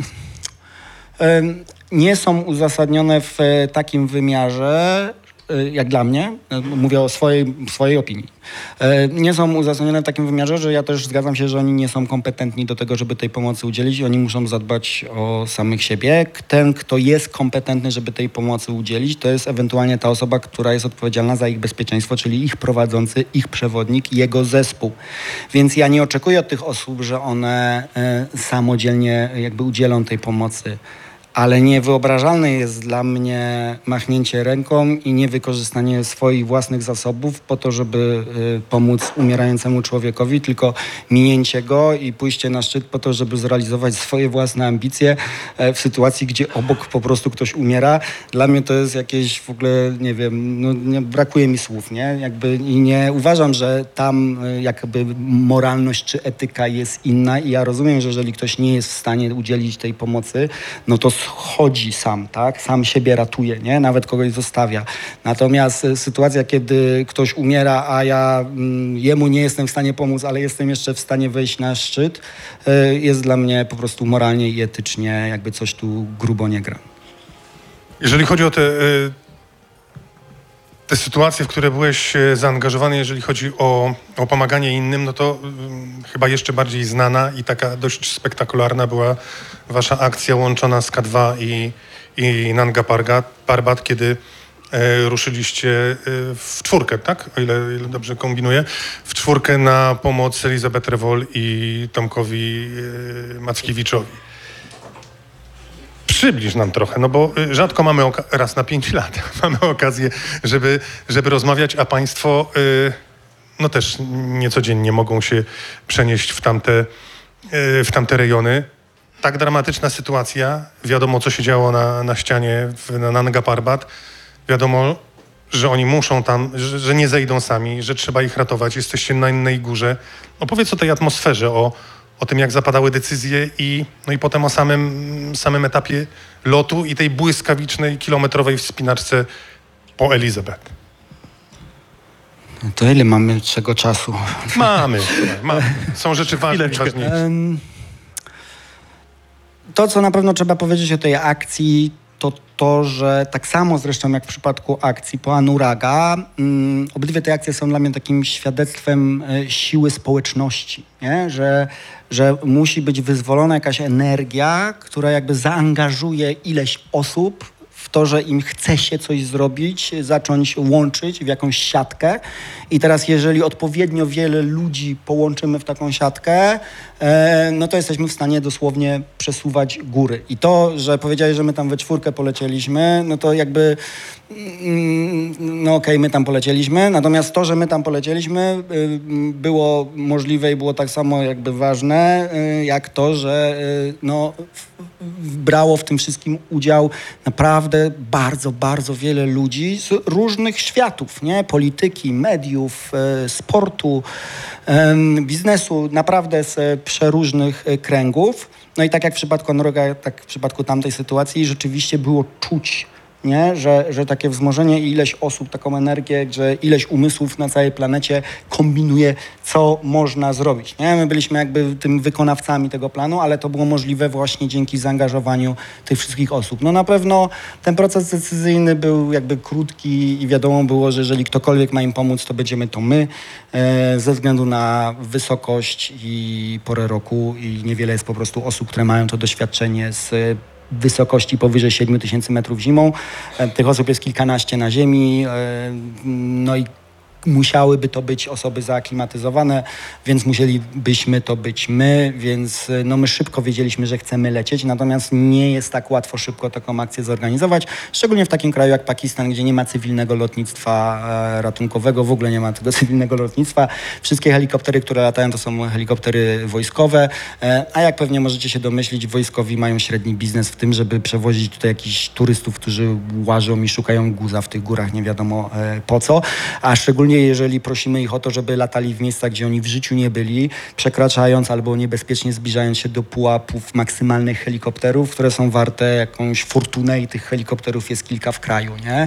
em, nie są uzasadnione w e, takim wymiarze, e, jak dla mnie, e, mówię o swojej, swojej opinii, e, nie są uzasadnione w takim wymiarze, że ja też zgadzam się, że oni nie są kompetentni do tego, żeby tej pomocy udzielić i oni muszą zadbać o samych siebie. Ten, kto jest kompetentny, żeby tej pomocy udzielić, to jest ewentualnie ta osoba, która jest odpowiedzialna za ich bezpieczeństwo, czyli ich prowadzący, ich przewodnik, jego zespół. Więc ja nie oczekuję od tych osób, że one e, samodzielnie jakby udzielą tej pomocy. Ale niewyobrażalne jest dla mnie machnięcie ręką i niewykorzystanie swoich własnych zasobów po to, żeby y, pomóc umierającemu człowiekowi, tylko minięcie go i pójście na szczyt po to, żeby zrealizować swoje własne ambicje e, w sytuacji, gdzie obok po prostu ktoś umiera. Dla mnie to jest jakieś w ogóle, nie wiem, no, nie, brakuje mi słów, nie? Jakby, i nie uważam, że tam y, jakby moralność czy etyka jest inna i ja rozumiem, że jeżeli ktoś nie jest w stanie udzielić tej pomocy, no to schodzi sam, tak? Sam siebie ratuje, nie? Nawet kogoś zostawia. Natomiast y, sytuacja, kiedy ktoś umiera, a ja mm, jemu nie jestem w stanie pomóc, ale jestem jeszcze w stanie wejść na szczyt, y, jest dla mnie po prostu moralnie i etycznie jakby coś tu grubo nie gra. Jeżeli chodzi o te, y, te sytuacje, w które byłeś e, zaangażowany, jeżeli chodzi o, o pomaganie innym, no to mm, chyba jeszcze bardziej znana i taka dość spektakularna była wasza akcja łączona z K dwa i, i Nanga Parbat, Parbat, kiedy e, ruszyliście e, w czwórkę, tak? O ile, ile dobrze kombinuję. W czwórkę na pomoc Elizabeth Rewol i Tomkowi e, Mackiewiczowi. Przybliż nam trochę, no bo y, rzadko mamy oka- raz na pięć lat mamy okazję, żeby, żeby rozmawiać, a państwo y, no też niecodziennie mogą się przenieść w tamte, y, w tamte rejony. Tak dramatyczna sytuacja, wiadomo co się działo na, na ścianie w, na Nanga Parbat, wiadomo, że oni muszą tam, że, że nie zejdą sami, że trzeba ich ratować, jesteście na innej górze. Opowiedz o tej atmosferze, o o tym, jak zapadały decyzje i, no i potem o samym, samym etapie lotu i tej błyskawicznej, kilometrowej wspinaczce po Elizabeth. To ile mamy czego czasu? Mamy, mamy. Są rzeczy ważne i Chwileczkę. ważniejsze. Em, To, co na pewno trzeba powiedzieć o tej akcji, to to, że tak samo zresztą jak w przypadku akcji po Anuraga, mm, obydwie te akcje są dla mnie takim świadectwem e, siły społeczności, nie? Że, że musi być wyzwolona jakaś energia, która jakby zaangażuje ileś osób w to, że im chce się coś zrobić, zacząć łączyć w jakąś siatkę. I teraz jeżeli odpowiednio wiele ludzi połączymy w taką siatkę, e, no to jesteśmy w stanie dosłownie przesuwać góry. I to, że powiedziałeś, że my tam we czwórkę polecieliśmy, no to jakby mm, no okej, my tam polecieliśmy, natomiast to, że my tam polecieliśmy y, było możliwe i było tak samo jakby ważne, y, jak to, że y, no w, w, brało w tym wszystkim udział naprawdę bardzo, bardzo wiele ludzi z różnych światów, nie? Polityki, mediów, y, sportu, y, biznesu, naprawdę z przeróżnych y, kręgów. No i tak jak w przypadku Anuraga, tak w przypadku tamtej sytuacji rzeczywiście było czuć, nie? Że, że takie wzmożenie i ileś osób, taką energię, że ileś umysłów na całej planecie kombinuje, co można zrobić. Nie? My byliśmy jakby tym wykonawcami tego planu, ale to było możliwe właśnie dzięki zaangażowaniu tych wszystkich osób. No na pewno ten proces decyzyjny był jakby krótki i wiadomo było, że jeżeli ktokolwiek ma im pomóc, to będziemy to my, e, ze względu na wysokość i porę roku i niewiele jest po prostu osób, które mają to doświadczenie z wysokości powyżej siedmiu tysięcy metrów zimą. E, Tych osób jest kilkanaście na ziemi, e, no i musiałyby to być osoby zaaklimatyzowane, więc musielibyśmy to być my, więc e, no my szybko wiedzieliśmy, że chcemy lecieć, natomiast nie jest tak łatwo szybko taką akcję zorganizować, szczególnie w takim kraju jak Pakistan, gdzie nie ma cywilnego lotnictwa e, ratunkowego, w ogóle nie ma tego cywilnego lotnictwa. Wszystkie helikoptery, które latają, to są helikoptery wojskowe, e, a jak pewnie możecie się domyślić, wojskowi mają średni biznes w tym, żeby przewozić tutaj jakichś turystów, którzy łażą i szukają guza w tych górach, nie wiadomo e, po co, a szczególnie jeżeli prosimy ich o to, żeby latali w miejscach, gdzie oni w życiu nie byli, przekraczając albo niebezpiecznie zbliżając się do pułapów maksymalnych helikopterów, które są warte jakąś fortunę i tych helikopterów jest kilka w kraju, nie?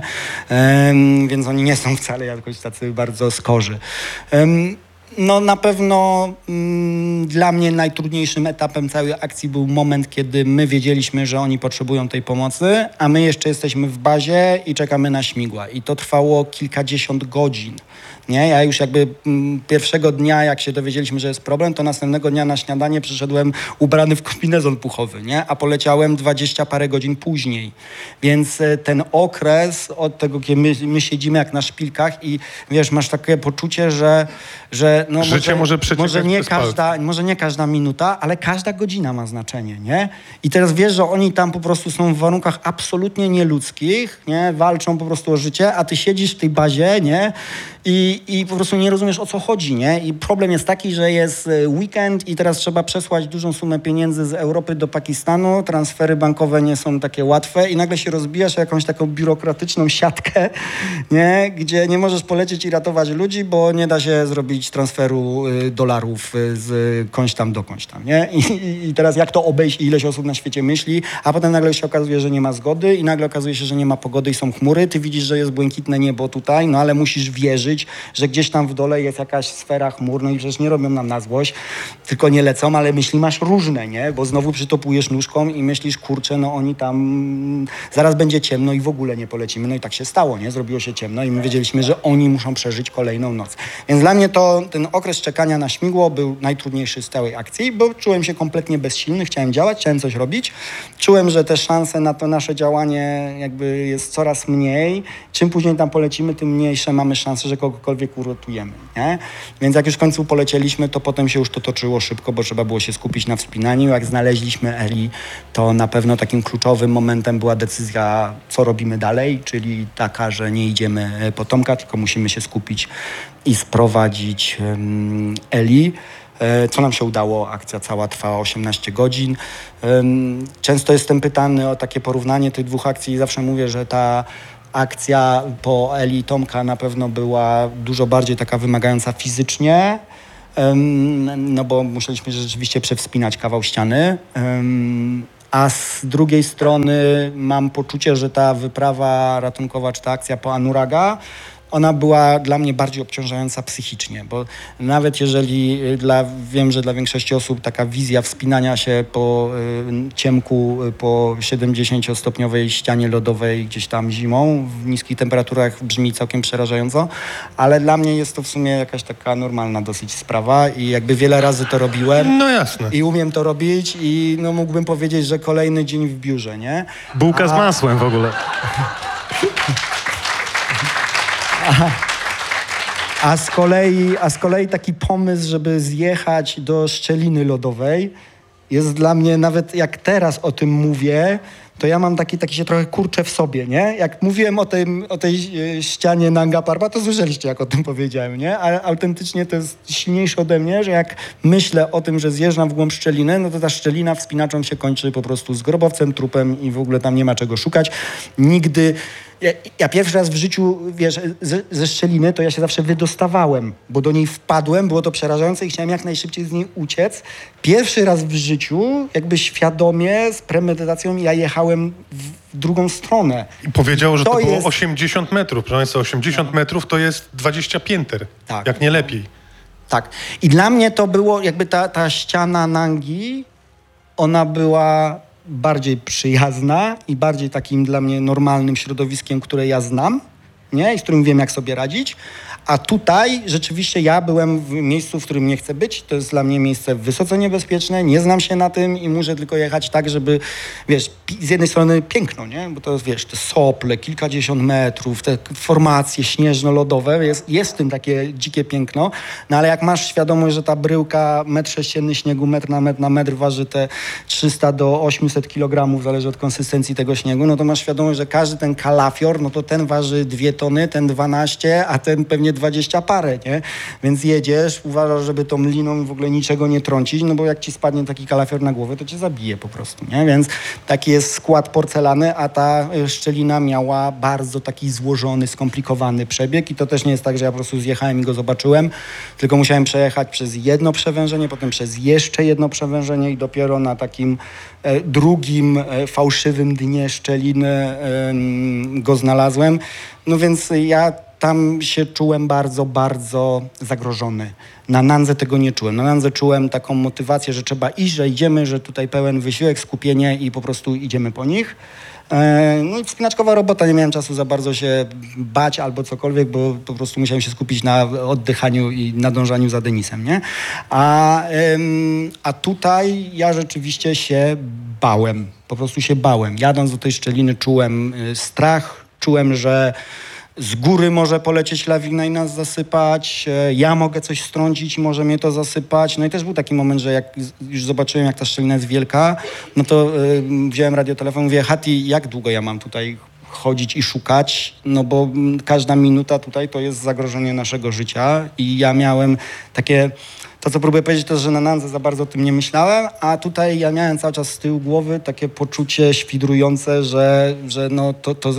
Ehm, więc oni nie są wcale jakoś tacy bardzo skorzy. Ehm, No na pewno mm, dla mnie najtrudniejszym etapem całej akcji był moment, kiedy my wiedzieliśmy, że oni potrzebują tej pomocy, a my jeszcze jesteśmy w bazie i czekamy na śmigła. I to trwało kilkadziesiąt godzin. Nie? Ja już jakby mm, pierwszego dnia, jak się dowiedzieliśmy, że jest problem, to następnego dnia na śniadanie przyszedłem ubrany w kombinezon puchowy, nie? A poleciałem dwadzieścia parę godzin później. Więc e, ten okres od tego, kiedy my, my siedzimy jak na szpilkach i wiesz, masz takie poczucie, że, że no, Życie może, może przeciekać może nie przez palce. każda, może nie każda minuta, ale każda godzina ma znaczenie, nie? I teraz wiesz, że oni tam po prostu są w warunkach absolutnie nieludzkich, nie? Walczą po prostu o życie, a ty siedzisz w tej bazie, nie? I, I po prostu nie rozumiesz, o co chodzi, nie? I problem jest taki, że jest weekend i teraz trzeba przesłać dużą sumę pieniędzy z Europy do Pakistanu, transfery bankowe nie są takie łatwe i nagle się rozbijasz o jakąś taką biurokratyczną siatkę, nie? Gdzie nie możesz polecieć i ratować ludzi, bo nie da się zrobić transferu y, dolarów y, z końś tam do końś tam, nie? I, i, I teraz jak to obejść i ileś osób na świecie myśli, a potem nagle się okazuje, że nie ma zgody i nagle okazuje się, że nie ma pogody i są chmury, ty widzisz, że jest błękitne niebo tutaj, no ale musisz wierzyć, wierzyć, że gdzieś tam w dole jest jakaś sfera chmur, no i przecież nie robią nam na złość, tylko nie lecą, ale myśli masz różne, nie? Bo znowu przytopujesz nóżką i myślisz, kurczę, no oni tam, zaraz będzie ciemno i w ogóle nie polecimy. No i tak się stało, nie? Zrobiło się ciemno i my wiedzieliśmy, że oni muszą przeżyć kolejną noc. Więc dla mnie to ten okres czekania na śmigło był najtrudniejszy z całej akcji, bo czułem się kompletnie bezsilny, chciałem działać, chciałem coś robić. Czułem, że te szanse na to nasze działanie jakby jest coraz mniej. Czym później tam polecimy, tym mniejsze mamy szanse, że kogokolwiek uratujemy, nie? Więc jak już w końcu polecieliśmy, to potem się już to toczyło szybko, bo trzeba było się skupić na wspinaniu. Jak znaleźliśmy Eli, to na pewno takim kluczowym momentem była decyzja, co robimy dalej, czyli taka, że nie idziemy po Tomka, tylko musimy się skupić i sprowadzić um, Eli. Co nam się udało, akcja cała trwała osiemnaście godzin. Często jestem pytany o takie porównanie tych dwóch akcji i zawsze mówię, że ta akcja po Eli i Tomka na pewno była dużo bardziej taka wymagająca fizycznie, no bo musieliśmy rzeczywiście przewspinać kawał ściany. A z drugiej strony mam poczucie, że ta wyprawa ratunkowa czy ta akcja po Anuraga, ona była dla mnie bardziej obciążająca psychicznie, bo nawet jeżeli dla, wiem, że dla większości osób taka wizja wspinania się po y, ciemku, y, po siedemdziesięciostopniowej ścianie lodowej gdzieś tam zimą w niskich temperaturach brzmi całkiem przerażająco, ale dla mnie jest to w sumie jakaś taka normalna dosyć sprawa i jakby wiele razy to robiłem. No jasne. I umiem to robić i no mógłbym powiedzieć, że kolejny dzień w biurze, nie? Bułka A... z masłem w ogóle. A, a, z kolei, a z kolei taki pomysł, żeby zjechać do szczeliny lodowej jest dla mnie, nawet jak teraz o tym mówię, to ja mam taki, taki się trochę kurczę w sobie, nie? Jak mówiłem o, tym, o tej ścianie Nanga Parbat, to słyszeliście, jak o tym powiedziałem, nie? Ale autentycznie to jest silniejsze ode mnie, że jak myślę o tym, że zjeżdżam w głąb szczeliny, no to ta szczelina wspinaczą się kończy po prostu z grobowcem, trupem i w ogóle tam nie ma czego szukać. Nigdy... Ja, ja pierwszy raz w życiu, wiesz, ze, ze szczeliny to ja się zawsze wydostawałem, bo do niej wpadłem, było to przerażające i chciałem jak najszybciej z niej uciec. Pierwszy raz w życiu, jakby świadomie, z premedytacją ja jechałem w drugą stronę. I powiedziało, że to, To było jest- osiemdziesiąt metrów. Proszę Państwa, osiemdziesiąt metrów to jest dwadzieścia pięter, Tak. jak nie lepiej. Tak. I dla mnie to było jakby ta, ta ściana Nangi, ona była bardziej przyjazna i bardziej takim dla mnie normalnym środowiskiem, które ja znam, nie? I z którym wiem, jak sobie radzić. A tutaj rzeczywiście ja byłem w miejscu, w którym nie chcę być. To jest dla mnie miejsce wysoce niebezpieczne, nie znam się na tym i muszę tylko jechać tak, żeby, wiesz, pi- z jednej strony piękno, nie? Bo to jest, wiesz, te sople, kilkadziesiąt metrów, te formacje śnieżno-lodowe, jest, jest w tym takie dzikie piękno, no ale jak masz świadomość, że ta bryłka, metr sześcienny śniegu, metr na metr na metr waży te trzysta do ośmiuset kilogramów, zależy od konsystencji tego śniegu, no to masz świadomość, że każdy ten kalafior, no to ten waży dwie tony, ten dwanaście, a ten pewnie dwadzieścia parę, nie? Więc jedziesz, uważasz, żeby tą liną w ogóle niczego nie trącić, no bo jak ci spadnie taki kalafior na głowę, to cię zabije po prostu, nie? Więc taki jest skład porcelany, a ta y, szczelina miała bardzo taki złożony, skomplikowany przebieg i to też nie jest tak, że ja po prostu zjechałem i go zobaczyłem, tylko musiałem przejechać przez jedno przewężenie, potem przez jeszcze jedno przewężenie i dopiero na takim e, drugim e, fałszywym dnie szczeliny e, go znalazłem. No więc ja tam się czułem bardzo, bardzo zagrożony. Na Nandze tego nie czułem. Na Nandze czułem taką motywację, że trzeba iść, że idziemy, że tutaj pełen wysiłek, skupienie i po prostu idziemy po nich. E, No i wspinaczkowa robota, nie miałem czasu za bardzo się bać albo cokolwiek, bo po prostu musiałem się skupić na oddychaniu i nadążaniu za Denisem, nie? A, em, a tutaj ja rzeczywiście się bałem, po prostu się bałem. Jadąc do tej szczeliny czułem y, strach, czułem, że z góry może polecieć lawina i nas zasypać, e, ja mogę coś strącić i może mnie to zasypać. No i też był taki moment, że jak z- już zobaczyłem, jak ta szczelina jest wielka, no to y, wziąłem radiotelefon, mówię, Hati, jak długo ja mam tutaj chodzić i szukać? No bo mm, każda minuta tutaj to jest zagrożenie naszego życia i ja miałem takie... To, co próbuję powiedzieć, to, że na Nandze za bardzo o tym nie myślałem, a tutaj ja miałem cały czas z tyłu głowy takie poczucie świdrujące, że, że no to, to, to,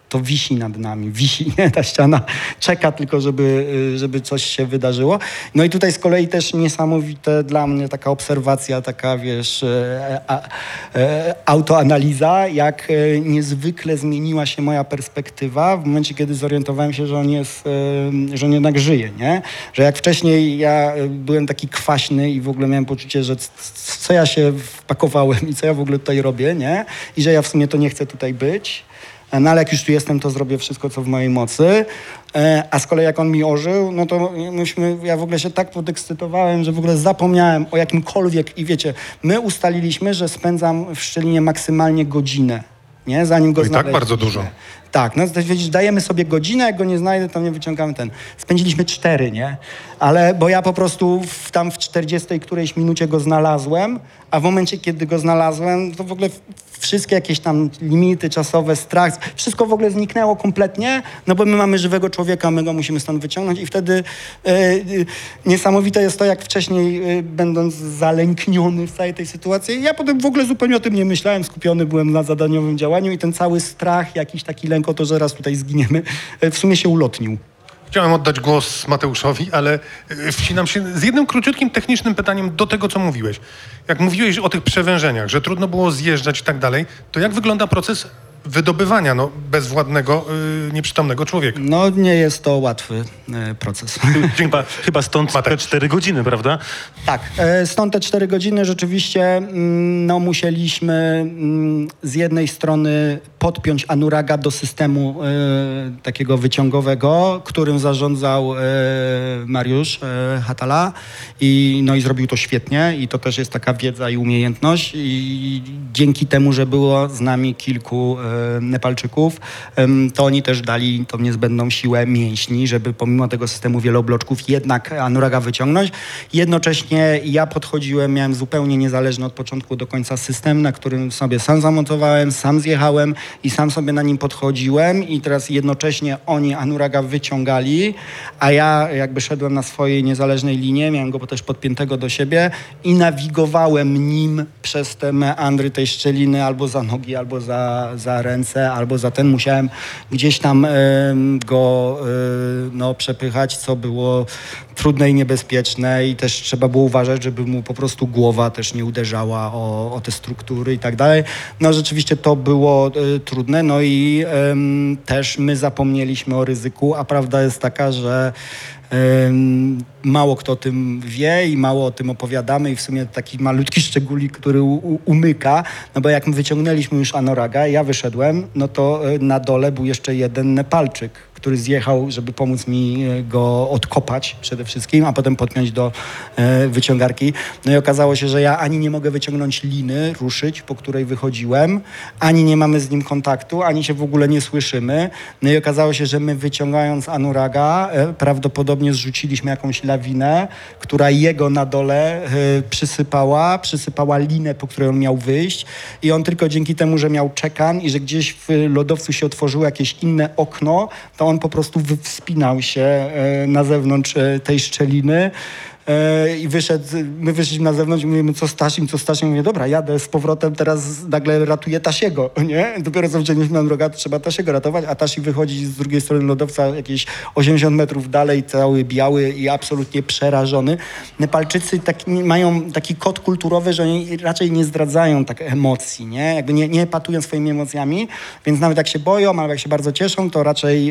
to wisi nad nami, wisi, nie? Ta ściana czeka tylko, żeby, żeby coś się wydarzyło. No i tutaj z kolei też niesamowite dla mnie taka obserwacja, taka wiesz, e, a, e, autoanaliza, jak e, niezwykle zmieniła się moja perspektywa w momencie, kiedy zorientowałem się, że on jest, e, że on jednak żyje, nie? Że jak wcześniej ja byłem taki kwaśny i w ogóle miałem poczucie, że c- c- co ja się wpakowałem i co ja w ogóle tutaj robię, nie? I że ja w sumie to nie chcę tutaj być. No ale jak już tu jestem, to zrobię wszystko, co w mojej mocy. E, a z kolei jak on mi ożył, no to myśmy, ja w ogóle się tak podekscytowałem, że w ogóle zapomniałem o jakimkolwiek. I wiecie, my ustaliliśmy, że spędzam w Szczelinie maksymalnie godzinę, nie? Zanim go No i tak znaleźliśmy. bardzo dużo. Tak, no to widzisz, dajemy sobie godzinę, jak go nie znajdę, to nie wyciągamy ten. Spędziliśmy cztery, nie? Ale, bo ja po prostu w, tam w czterdziestej którejś minucie go znalazłem, a w momencie, kiedy go znalazłem, to w ogóle wszystkie jakieś tam limity czasowe, strach, wszystko w ogóle zniknęło kompletnie, no bo my mamy żywego człowieka, my go musimy stąd wyciągnąć i wtedy e, e, niesamowite jest to, jak wcześniej, e, będąc zalękniony w całej tej sytuacji, ja potem w ogóle zupełnie o tym nie myślałem, skupiony byłem na zadaniowym działaniu i ten cały strach, jakiś taki lęk o to, że raz tutaj zginiemy, e, w sumie się ulotnił. Chciałem oddać głos Mateuszowi, ale y, wcinam się z jednym króciutkim technicznym pytaniem do tego, co mówiłeś. Jak mówiłeś o tych przewężeniach, że trudno było zjeżdżać i tak dalej, to jak wygląda proces wydobywania no, bezwładnego, y, nieprzytomnego człowieka? No nie jest to łatwy e, proces. Chyba, chyba stąd te Mateusz. cztery godziny, prawda? Tak, e, stąd te cztery godziny rzeczywiście mm, no, musieliśmy mm, z jednej strony podpiąć Anuraga do systemu e, takiego wyciągowego, którym zarządzał e, Mariusz e, Hatala i, no, i zrobił to świetnie i to też jest taka wiedza i umiejętność i dzięki temu, że było z nami kilku e, Nepalczyków, em, to oni też dali tą niezbędną siłę mięśni, żeby pomimo tego systemu wielobloczków jednak Anuraga wyciągnąć. Jednocześnie ja podchodziłem, miałem zupełnie niezależny od początku do końca system, na którym sobie sam zamontowałem, sam zjechałem i sam sobie na nim podchodziłem i teraz jednocześnie oni Anuraga wyciągali, a ja jakby szedłem na swojej niezależnej linie, miałem go też podpiętego do siebie i nawigowałem nim przez te meandry tej szczeliny albo za nogi, albo za, za ręce, albo za ten. Musiałem gdzieś tam em, go e, no, przepychać, co było trudne i niebezpieczne i też trzeba było uważać, żeby mu po prostu głowa też nie uderzała o, o te struktury i tak dalej. No rzeczywiście to było e, trudne, no i em, też my zapomnieliśmy o ryzyku, a prawda jest taka, że em, mało kto o tym wie i mało o tym opowiadamy i w sumie taki malutki szczególik, który u, u, umyka, no bo jak my wyciągnęliśmy już Anuraga, ja wyszedłem, no to e, na dole był jeszcze jeden Nepalczyk, który zjechał, żeby pomóc mi e, go odkopać przede wszystkim, a potem podpiąć do e, wyciągarki. No i okazało się, że ja ani nie mogę wyciągnąć liny, ruszyć, po której wychodziłem, ani nie mamy z nim kontaktu, ani się w ogóle nie słyszymy. No i okazało się, że my wyciągając Anuraga e, prawdopodobnie zrzuciliśmy jakąś lawinę, która jego na dole e, przysypała, przysypała linę, po której on miał wyjść i on tylko dzięki temu, że miał czekan i że gdzieś w lodowcu się otworzyło jakieś inne okno, to on po prostu wspinał się e, na zewnątrz e, tej szczeliny e, i wyszedł, my wyszliśmy na zewnątrz i mówimy, co z Tasim, co z Tasim. Mówię, dobra, jadę z powrotem, teraz nagle ratuję Tasiego, nie? Dopiero co wciągnęliśmy na drogę, to trzeba Tasiego ratować, a Tasi wychodzi z drugiej strony lodowca jakieś osiemdziesiąt metrów dalej, cały biały i absolutnie przerażony. Nepalczycy taki, mają taki kod kulturowy, że oni raczej nie zdradzają tak emocji, nie? Jakby nie, nie epatują swoimi emocjami, więc nawet jak się boją, albo jak się bardzo cieszą, to raczej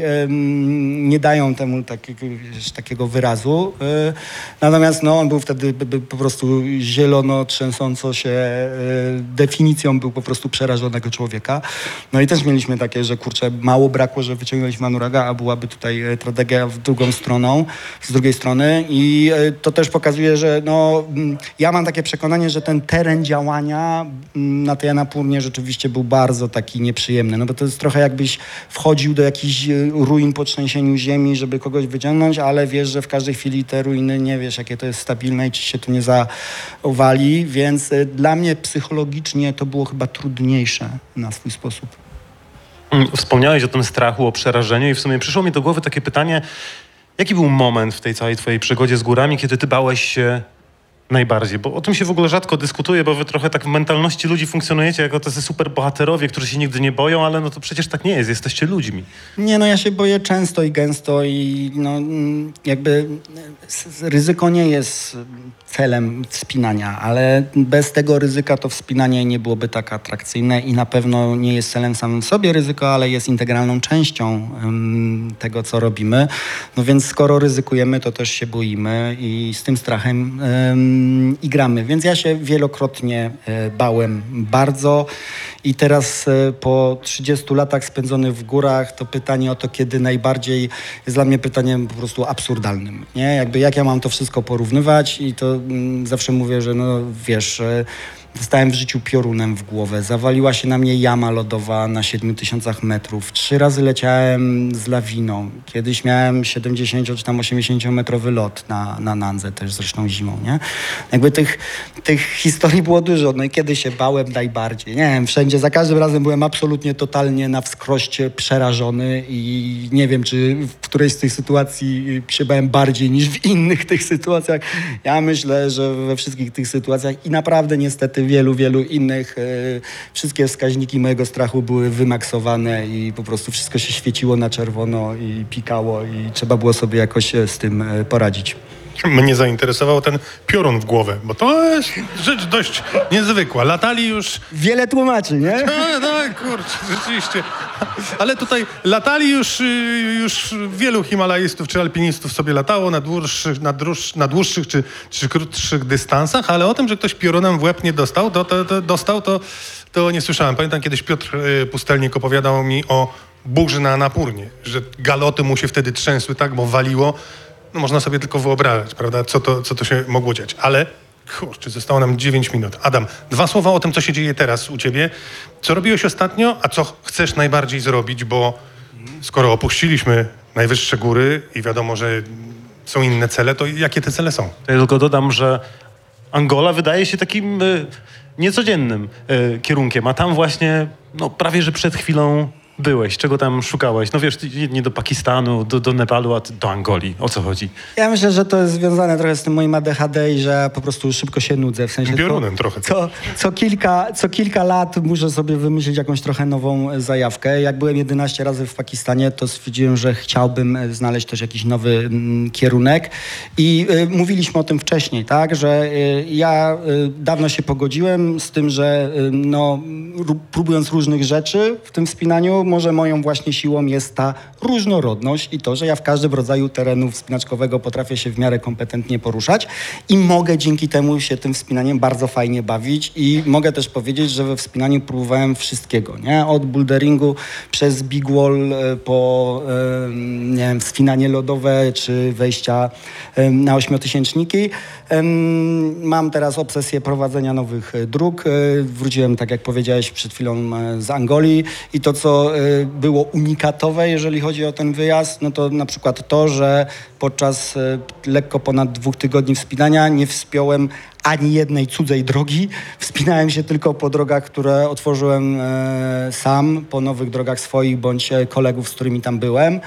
um, nie dają temu takiego, wiesz, takiego wyrazu. Y, natomiast no, on był wtedy by, by, po prostu zielono trzęsąco się y, definicją był po prostu przerażonego człowieka. No i też mieliśmy takie, że kurczę, mało brakło, że wyciągnęliśmy Anuraga, a byłaby tutaj y, tragedia w drugą stroną, z drugiej strony i y, to też pokazuje, że no, mm, ja mam takie przekonanie, że ten teren działania mm, na tej Annapurnie rzeczywiście był bardzo taki nieprzyjemny, no bo to jest trochę jakbyś wchodził do jakichś y, ruin po trzęsieniu ziemi, żeby kogoś wyciągnąć, ale wiesz, że w każdej chwili te ruiny nie wiesz, jakie to jest stabilne i czy się to nie zawali, więc y, dla mnie psychologicznie to było chyba trudniejsze na swój sposób. Wspomniałeś o tym strachu, o przerażeniu i w sumie przyszło mi do głowy takie pytanie, jaki był moment w tej całej twojej przygodzie z górami, kiedy ty bałeś się najbardziej? Bo o tym się w ogóle rzadko dyskutuje, bo wy trochę tak w mentalności ludzi funkcjonujecie jako tacy super bohaterowie, którzy się nigdy nie boją, ale no to przecież tak nie jest, jesteście ludźmi. Nie, no ja się boję często i gęsto i no mm, jakby s- ryzyko nie jest celem wspinania, ale bez tego ryzyka to wspinanie nie byłoby tak atrakcyjne i na pewno nie jest celem samym w sobie ryzyko, ale jest integralną częścią em, tego, co robimy. No więc skoro ryzykujemy, to też się boimy i z tym strachem em, i gramy. Więc ja się wielokrotnie e, bałem bardzo i teraz e, po trzydziestu latach spędzonych w górach, to pytanie o to, kiedy najbardziej, jest dla mnie pytaniem po prostu absurdalnym, nie? Jakby jak ja mam to wszystko porównywać i to mm, zawsze mówię, że no wiesz, e, dostałem w życiu piorunem w głowę, zawaliła się na mnie jama lodowa na siedmiu tysiącach metrów, trzy razy leciałem z lawiną, kiedyś miałem siedemdziesięcio czy tam osiemdziesięciometrowy lot na, na Nandze, też zresztą zimą, nie? Jakby tych, tych historii było dużo, no i kiedy się bałem najbardziej, nie wiem, wszędzie, za każdym razem byłem absolutnie, totalnie na wskroś przerażony i nie wiem, czy w którejś z tych sytuacji się bałem bardziej niż w innych tych sytuacjach. Ja myślę, że we wszystkich tych sytuacjach i naprawdę niestety wielu, wielu innych, e, wszystkie wskaźniki mojego strachu były wymaksowane i po prostu wszystko się świeciło na czerwono i pikało i trzeba było sobie jakoś e, z tym e, poradzić. Mnie zainteresował ten piorun w głowę, bo to jest rzecz dość niezwykła. Latali już... Wiele tłumaczy, nie? No, no kurczę, rzeczywiście. Ale tutaj latali już, y, już wielu himalajstów czy alpinistów sobie latało na dłuższych, na dłuższ, na dłuższych czy, czy krótszych dystansach, ale o tym, że ktoś piorunem w łeb nie dostał, to, to, to, dostał, to, to nie słyszałem. Pamiętam, kiedyś Piotr y, Pustelnik opowiadał mi o burzy na Napurnie, że galoty mu się wtedy trzęsły tak, bo waliło. No można sobie tylko wyobrażać, prawda, co to, co to się mogło dziać. Ale, kurczę, zostało nam dziewięć minut. Adam, dwa słowa o tym, co się dzieje teraz u ciebie. Co robiłeś ostatnio, a co chcesz najbardziej zrobić, bo skoro opuściliśmy najwyższe góry i wiadomo, że są inne cele, to jakie te cele są? To ja tylko dodam, że Angola wydaje się takim y, niecodziennym y, kierunkiem, a tam właśnie no, prawie, że przed chwilą byłeś. Czego tam szukałeś? No wiesz, ty nie do Pakistanu, do, do Nepalu, a ty do Angolii. O co chodzi? Ja myślę, że to jest związane trochę z tym moim A D H D i że ja po prostu szybko się nudzę. W sensie Piorunem co, trochę. Co, co, kilka, co kilka lat muszę sobie wymyślić jakąś trochę nową e, zajawkę. Jak byłem jedenaście razy w Pakistanie, to stwierdziłem, że chciałbym e, znaleźć też jakiś nowy mm, kierunek. I e, mówiliśmy o tym wcześniej, tak? Że e, ja e, dawno się pogodziłem z tym, że e, no, ró- próbując różnych rzeczy w tym wspinaniu, może moją właśnie siłą jest ta różnorodność i to, że ja w każdym rodzaju terenu wspinaczkowego potrafię się w miarę kompetentnie poruszać i mogę dzięki temu się tym wspinaniem bardzo fajnie bawić i mogę też powiedzieć, że we wspinaniu próbowałem wszystkiego, nie? Od boulderingu przez big wall e, po e, nie wiem, wspinanie lodowe czy wejścia e, na ośmiotysięczniki. E, Mam teraz obsesję prowadzenia nowych e, dróg. E, Wróciłem, tak jak powiedziałeś przed chwilą, e, z Angolii i to, co e, było unikatowe, jeżeli chodzi o ten wyjazd, no to na przykład to, że podczas e, lekko ponad dwóch tygodni wspinania nie wspiąłem ani jednej cudzej drogi. Wspinałem się tylko po drogach, które otworzyłem e, sam, po nowych drogach swoich bądź e, kolegów, z którymi tam byłem.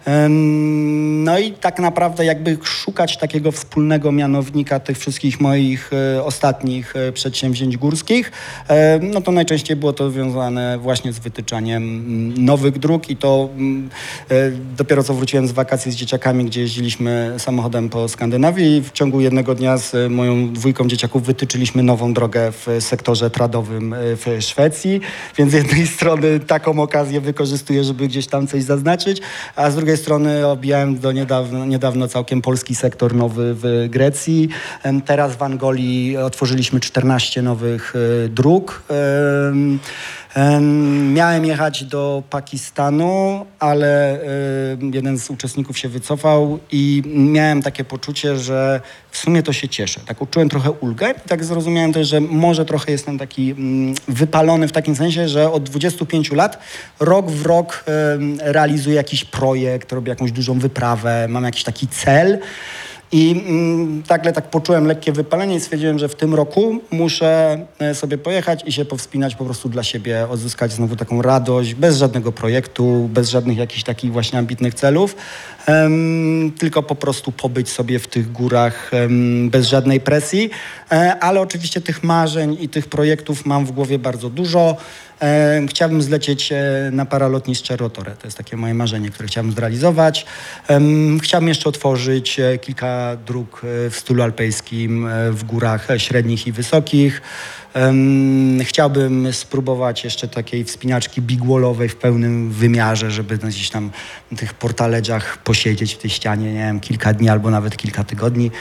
Em, no i tak naprawdę jakby szukać takiego wspólnego mianownika tych wszystkich moich e, ostatnich e, przedsięwzięć górskich, e, no to najczęściej było to związane właśnie z wytyczaniem mm, nowych dróg i to mm, e, dopiero co wróciłem z wakacji z dzieciakami, gdzie jeździliśmy samochodem po Skandynawii i w ciągu jednego dnia z e, moją dwójką dzieciaków wytyczyliśmy nową drogę w sektorze tradowym e, w Szwecji, więc z jednej strony taką okazję wykorzystuję, żeby gdzieś tam coś zaznaczyć, a z drugiej strony obijałem do niedawno, niedawno całkiem polski sektor nowy w Grecji. Em, Teraz w Angolii otworzyliśmy czternaście nowych e, dróg. Em, em, Miałem jechać do Pakistanu, ale em, jeden z uczestników się wycofał i miałem takie poczucie, że w sumie to się cieszę. Tak uczułem trochę ulgę i tak zrozumiałem też, że może trochę jestem taki mm, wypalony w takim sensie, że od dwudziestu pięciu lat rok w rok em, realizuję jakiś projekt, robię jakąś dużą wyprawę, mam jakiś taki cel. I mm, nagle tak poczułem lekkie wypalenie i stwierdziłem, że w tym roku muszę e, sobie pojechać i się powspinać po prostu dla siebie, odzyskać znowu taką radość, bez żadnego projektu, bez żadnych jakichś takich właśnie ambitnych celów, em, tylko po prostu pobyć sobie w tych górach em, bez żadnej presji, e, ale oczywiście tych marzeń i tych projektów mam w głowie bardzo dużo. E, chciałbym zlecieć e, na paralotnicze Rotorę. To jest takie moje marzenie, które chciałbym zrealizować. Em, chciałbym jeszcze otworzyć e, kilka dróg e, w stylu alpejskim e, w górach e, średnich i wysokich. Um, chciałbym spróbować jeszcze takiej wspinaczki big wallowej w pełnym wymiarze, żeby no, gdzieś tam na tych portaledziach posiedzieć w tej ścianie, nie wiem, kilka dni albo nawet kilka tygodni,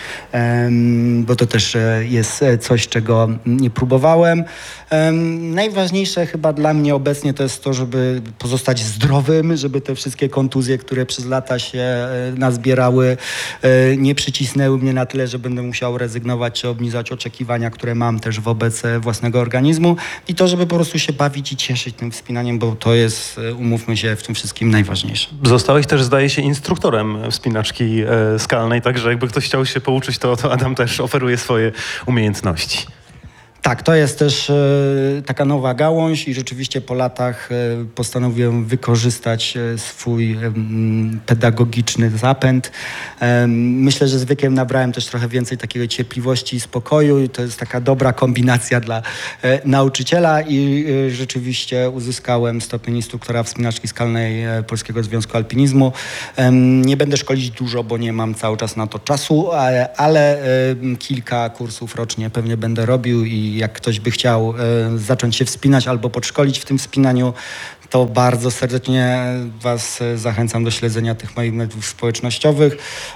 um, bo to też e, jest coś, czego nie próbowałem. Um, najważniejsze chyba dla mnie obecnie to jest to, żeby pozostać zdrowym, żeby te wszystkie kontuzje, które przez lata się e, nazbierały, e, nie przycisnęły mnie na tyle, że będę musiał rezygnować czy obniżać oczekiwania, które mam też wobec własnego organizmu i to, żeby po prostu się bawić i cieszyć tym wspinaniem, bo to jest, umówmy się, w tym wszystkim najważniejsze. Zostałeś też, zdaje się, instruktorem wspinaczki e, skalnej, także jakby ktoś chciał się pouczyć, to, to Adam też oferuje swoje umiejętności. Tak, to jest też e, taka nowa gałąź i rzeczywiście po latach e, postanowiłem wykorzystać e, swój e, pedagogiczny zapęd. E, myślę, że z wiekiem nabrałem też trochę więcej takiej cierpliwości i spokoju i to jest taka dobra kombinacja dla e, nauczyciela i e, rzeczywiście uzyskałem stopień instruktora wspinaczki skalnej e, Polskiego Związku Alpinizmu. E, nie będę szkolić dużo, bo nie mam cały czas na to czasu, ale, ale e, kilka kursów rocznie pewnie będę robił i jak ktoś by chciał e, zacząć się wspinać albo podszkolić w tym wspinaniu, to bardzo serdecznie Was e, zachęcam do śledzenia tych moich mediów społecznościowych.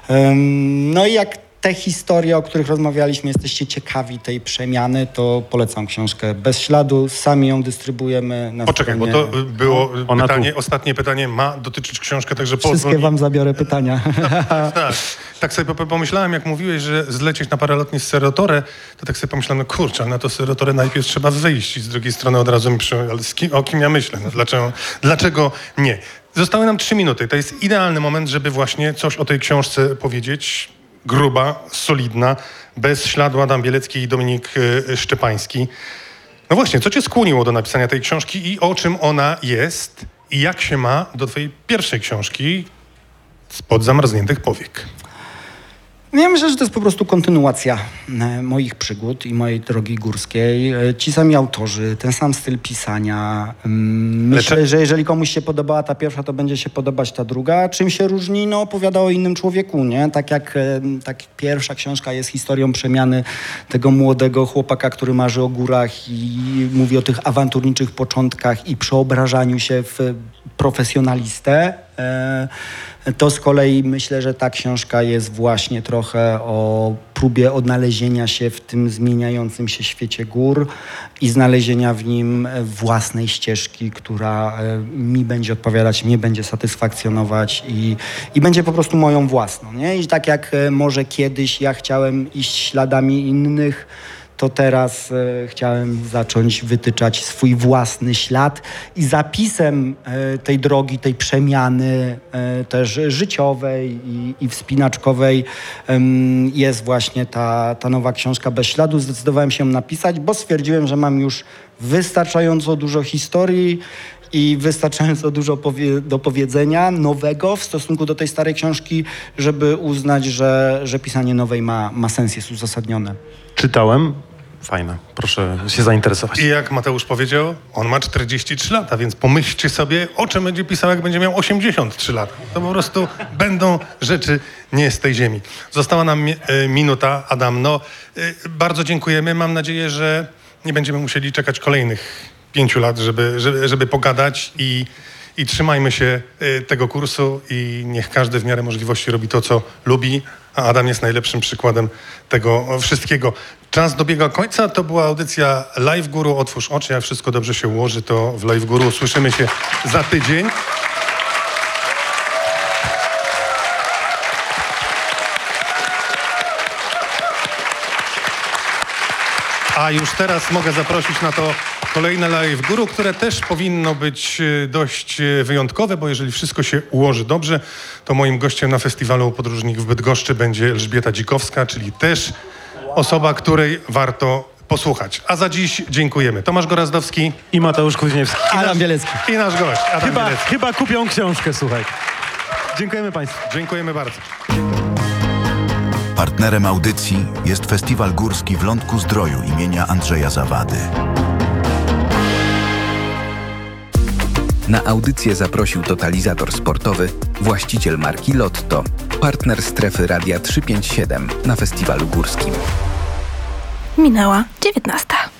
Ym, no i jak te historie, o których rozmawialiśmy, jesteście ciekawi tej przemiany, to polecam książkę Bez śladu. Sami ją dystrybuujemy na Poczekaj, stronie. bo to było Ona pytanie, tu. ostatnie pytanie ma dotyczyć książkę, także pozwól Wszystkie mi- Wam zabiorę pytania. Tak, tak sobie po- pomyślałem, jak mówiłeś, że zlecieć na paralotnię z Rotorę, to tak sobie pomyślałem, no kurczę, ale na to Rotorę najpierw trzeba wyjść i z drugiej strony od razu mi przyszło, ale z kim, o kim ja myślę? No, dlaczego, dlaczego nie? Zostały nam trzy minuty. To jest idealny moment, żeby właśnie coś o tej książce powiedzieć. Gruba, solidna, Bez śladu, Adam Bielecki i Dominik y, Szczepański. No właśnie, co cię skłoniło do napisania tej książki i o czym ona jest i jak się ma do twojej pierwszej książki Spod zamarzniętych powiek? Ja myślę, że to jest po prostu kontynuacja e, moich przygód i mojej drogi górskiej. E, Ci sami autorzy, ten sam styl pisania. Ym, Myślę, Lecz- że jeżeli komuś się podobała ta pierwsza, to będzie się podobać ta druga. Czym się różni? No opowiada o innym człowieku, nie? Tak jak e, tak pierwsza książka jest historią przemiany tego młodego chłopaka, który marzy o górach i mówi o tych awanturniczych początkach i przeobrażaniu się w profesjonalistę. E, To z kolei myślę, że ta książka jest właśnie trochę o próbie odnalezienia się w tym zmieniającym się świecie gór i znalezienia w nim własnej ścieżki, która e, mi będzie odpowiadać, mnie będzie satysfakcjonować i, i będzie po prostu moją własną. Nie? I tak jak e, może kiedyś ja chciałem iść śladami innych, to teraz e, chciałem zacząć wytyczać swój własny ślad i zapisem e, tej drogi, tej przemiany e, też życiowej i, i wspinaczkowej em, jest właśnie ta, ta nowa książka Bez śladu. Zdecydowałem się ją napisać, bo stwierdziłem, że mam już wystarczająco dużo historii i wystarczająco dużo powie- do powiedzenia nowego w stosunku do tej starej książki, żeby uznać, że, że pisanie nowej ma, ma sens, jest uzasadnione. Czytałem. Fajne. Proszę się zainteresować. I jak Mateusz powiedział, on ma czterdzieści trzy lata, więc pomyślcie sobie, o czym będzie pisał, jak będzie miał osiemdziesiąt trzy lata. To po prostu będą rzeczy nie z tej ziemi. Została nam mi- e, minuta, Adam. No, e, bardzo dziękujemy. Mam nadzieję, że nie będziemy musieli czekać kolejnych pięciu lat, żeby, żeby, żeby pogadać i, i trzymajmy się e, tego kursu i niech każdy w miarę możliwości robi to, co lubi, a Adam jest najlepszym przykładem tego wszystkiego. Czas dobiega końca. To była audycja Live Guru. Otwórz oczy. Jak wszystko dobrze się ułoży, to w Live Guru słyszymy się za tydzień. A już teraz mogę zaprosić na to kolejne Live Guru, które też powinno być e, dość e, wyjątkowe, bo jeżeli wszystko się ułoży dobrze, to moim gościem na festiwalu Podróżnik w Bydgoszczy będzie Elżbieta Dzikowska, czyli też osoba, której warto posłuchać. A za dziś dziękujemy. Tomasz Gorazdowski I Mateusz Kuźniewski. Adam Bielecki. i nasz gość Adam Chyba, Bielecki. chyba kupią książkę, słuchaj. Dziękujemy Państwu. Dziękujemy bardzo. Partnerem audycji jest Festiwal Górski w Lądku Zdroju imienia Andrzeja Zawady. Na audycję zaprosił Totalizator Sportowy, właściciel marki Lotto, partner strefy Radia trzysta pięćdziesiąt siedem na Festiwalu Górskim. Minęła dziewiętnasta.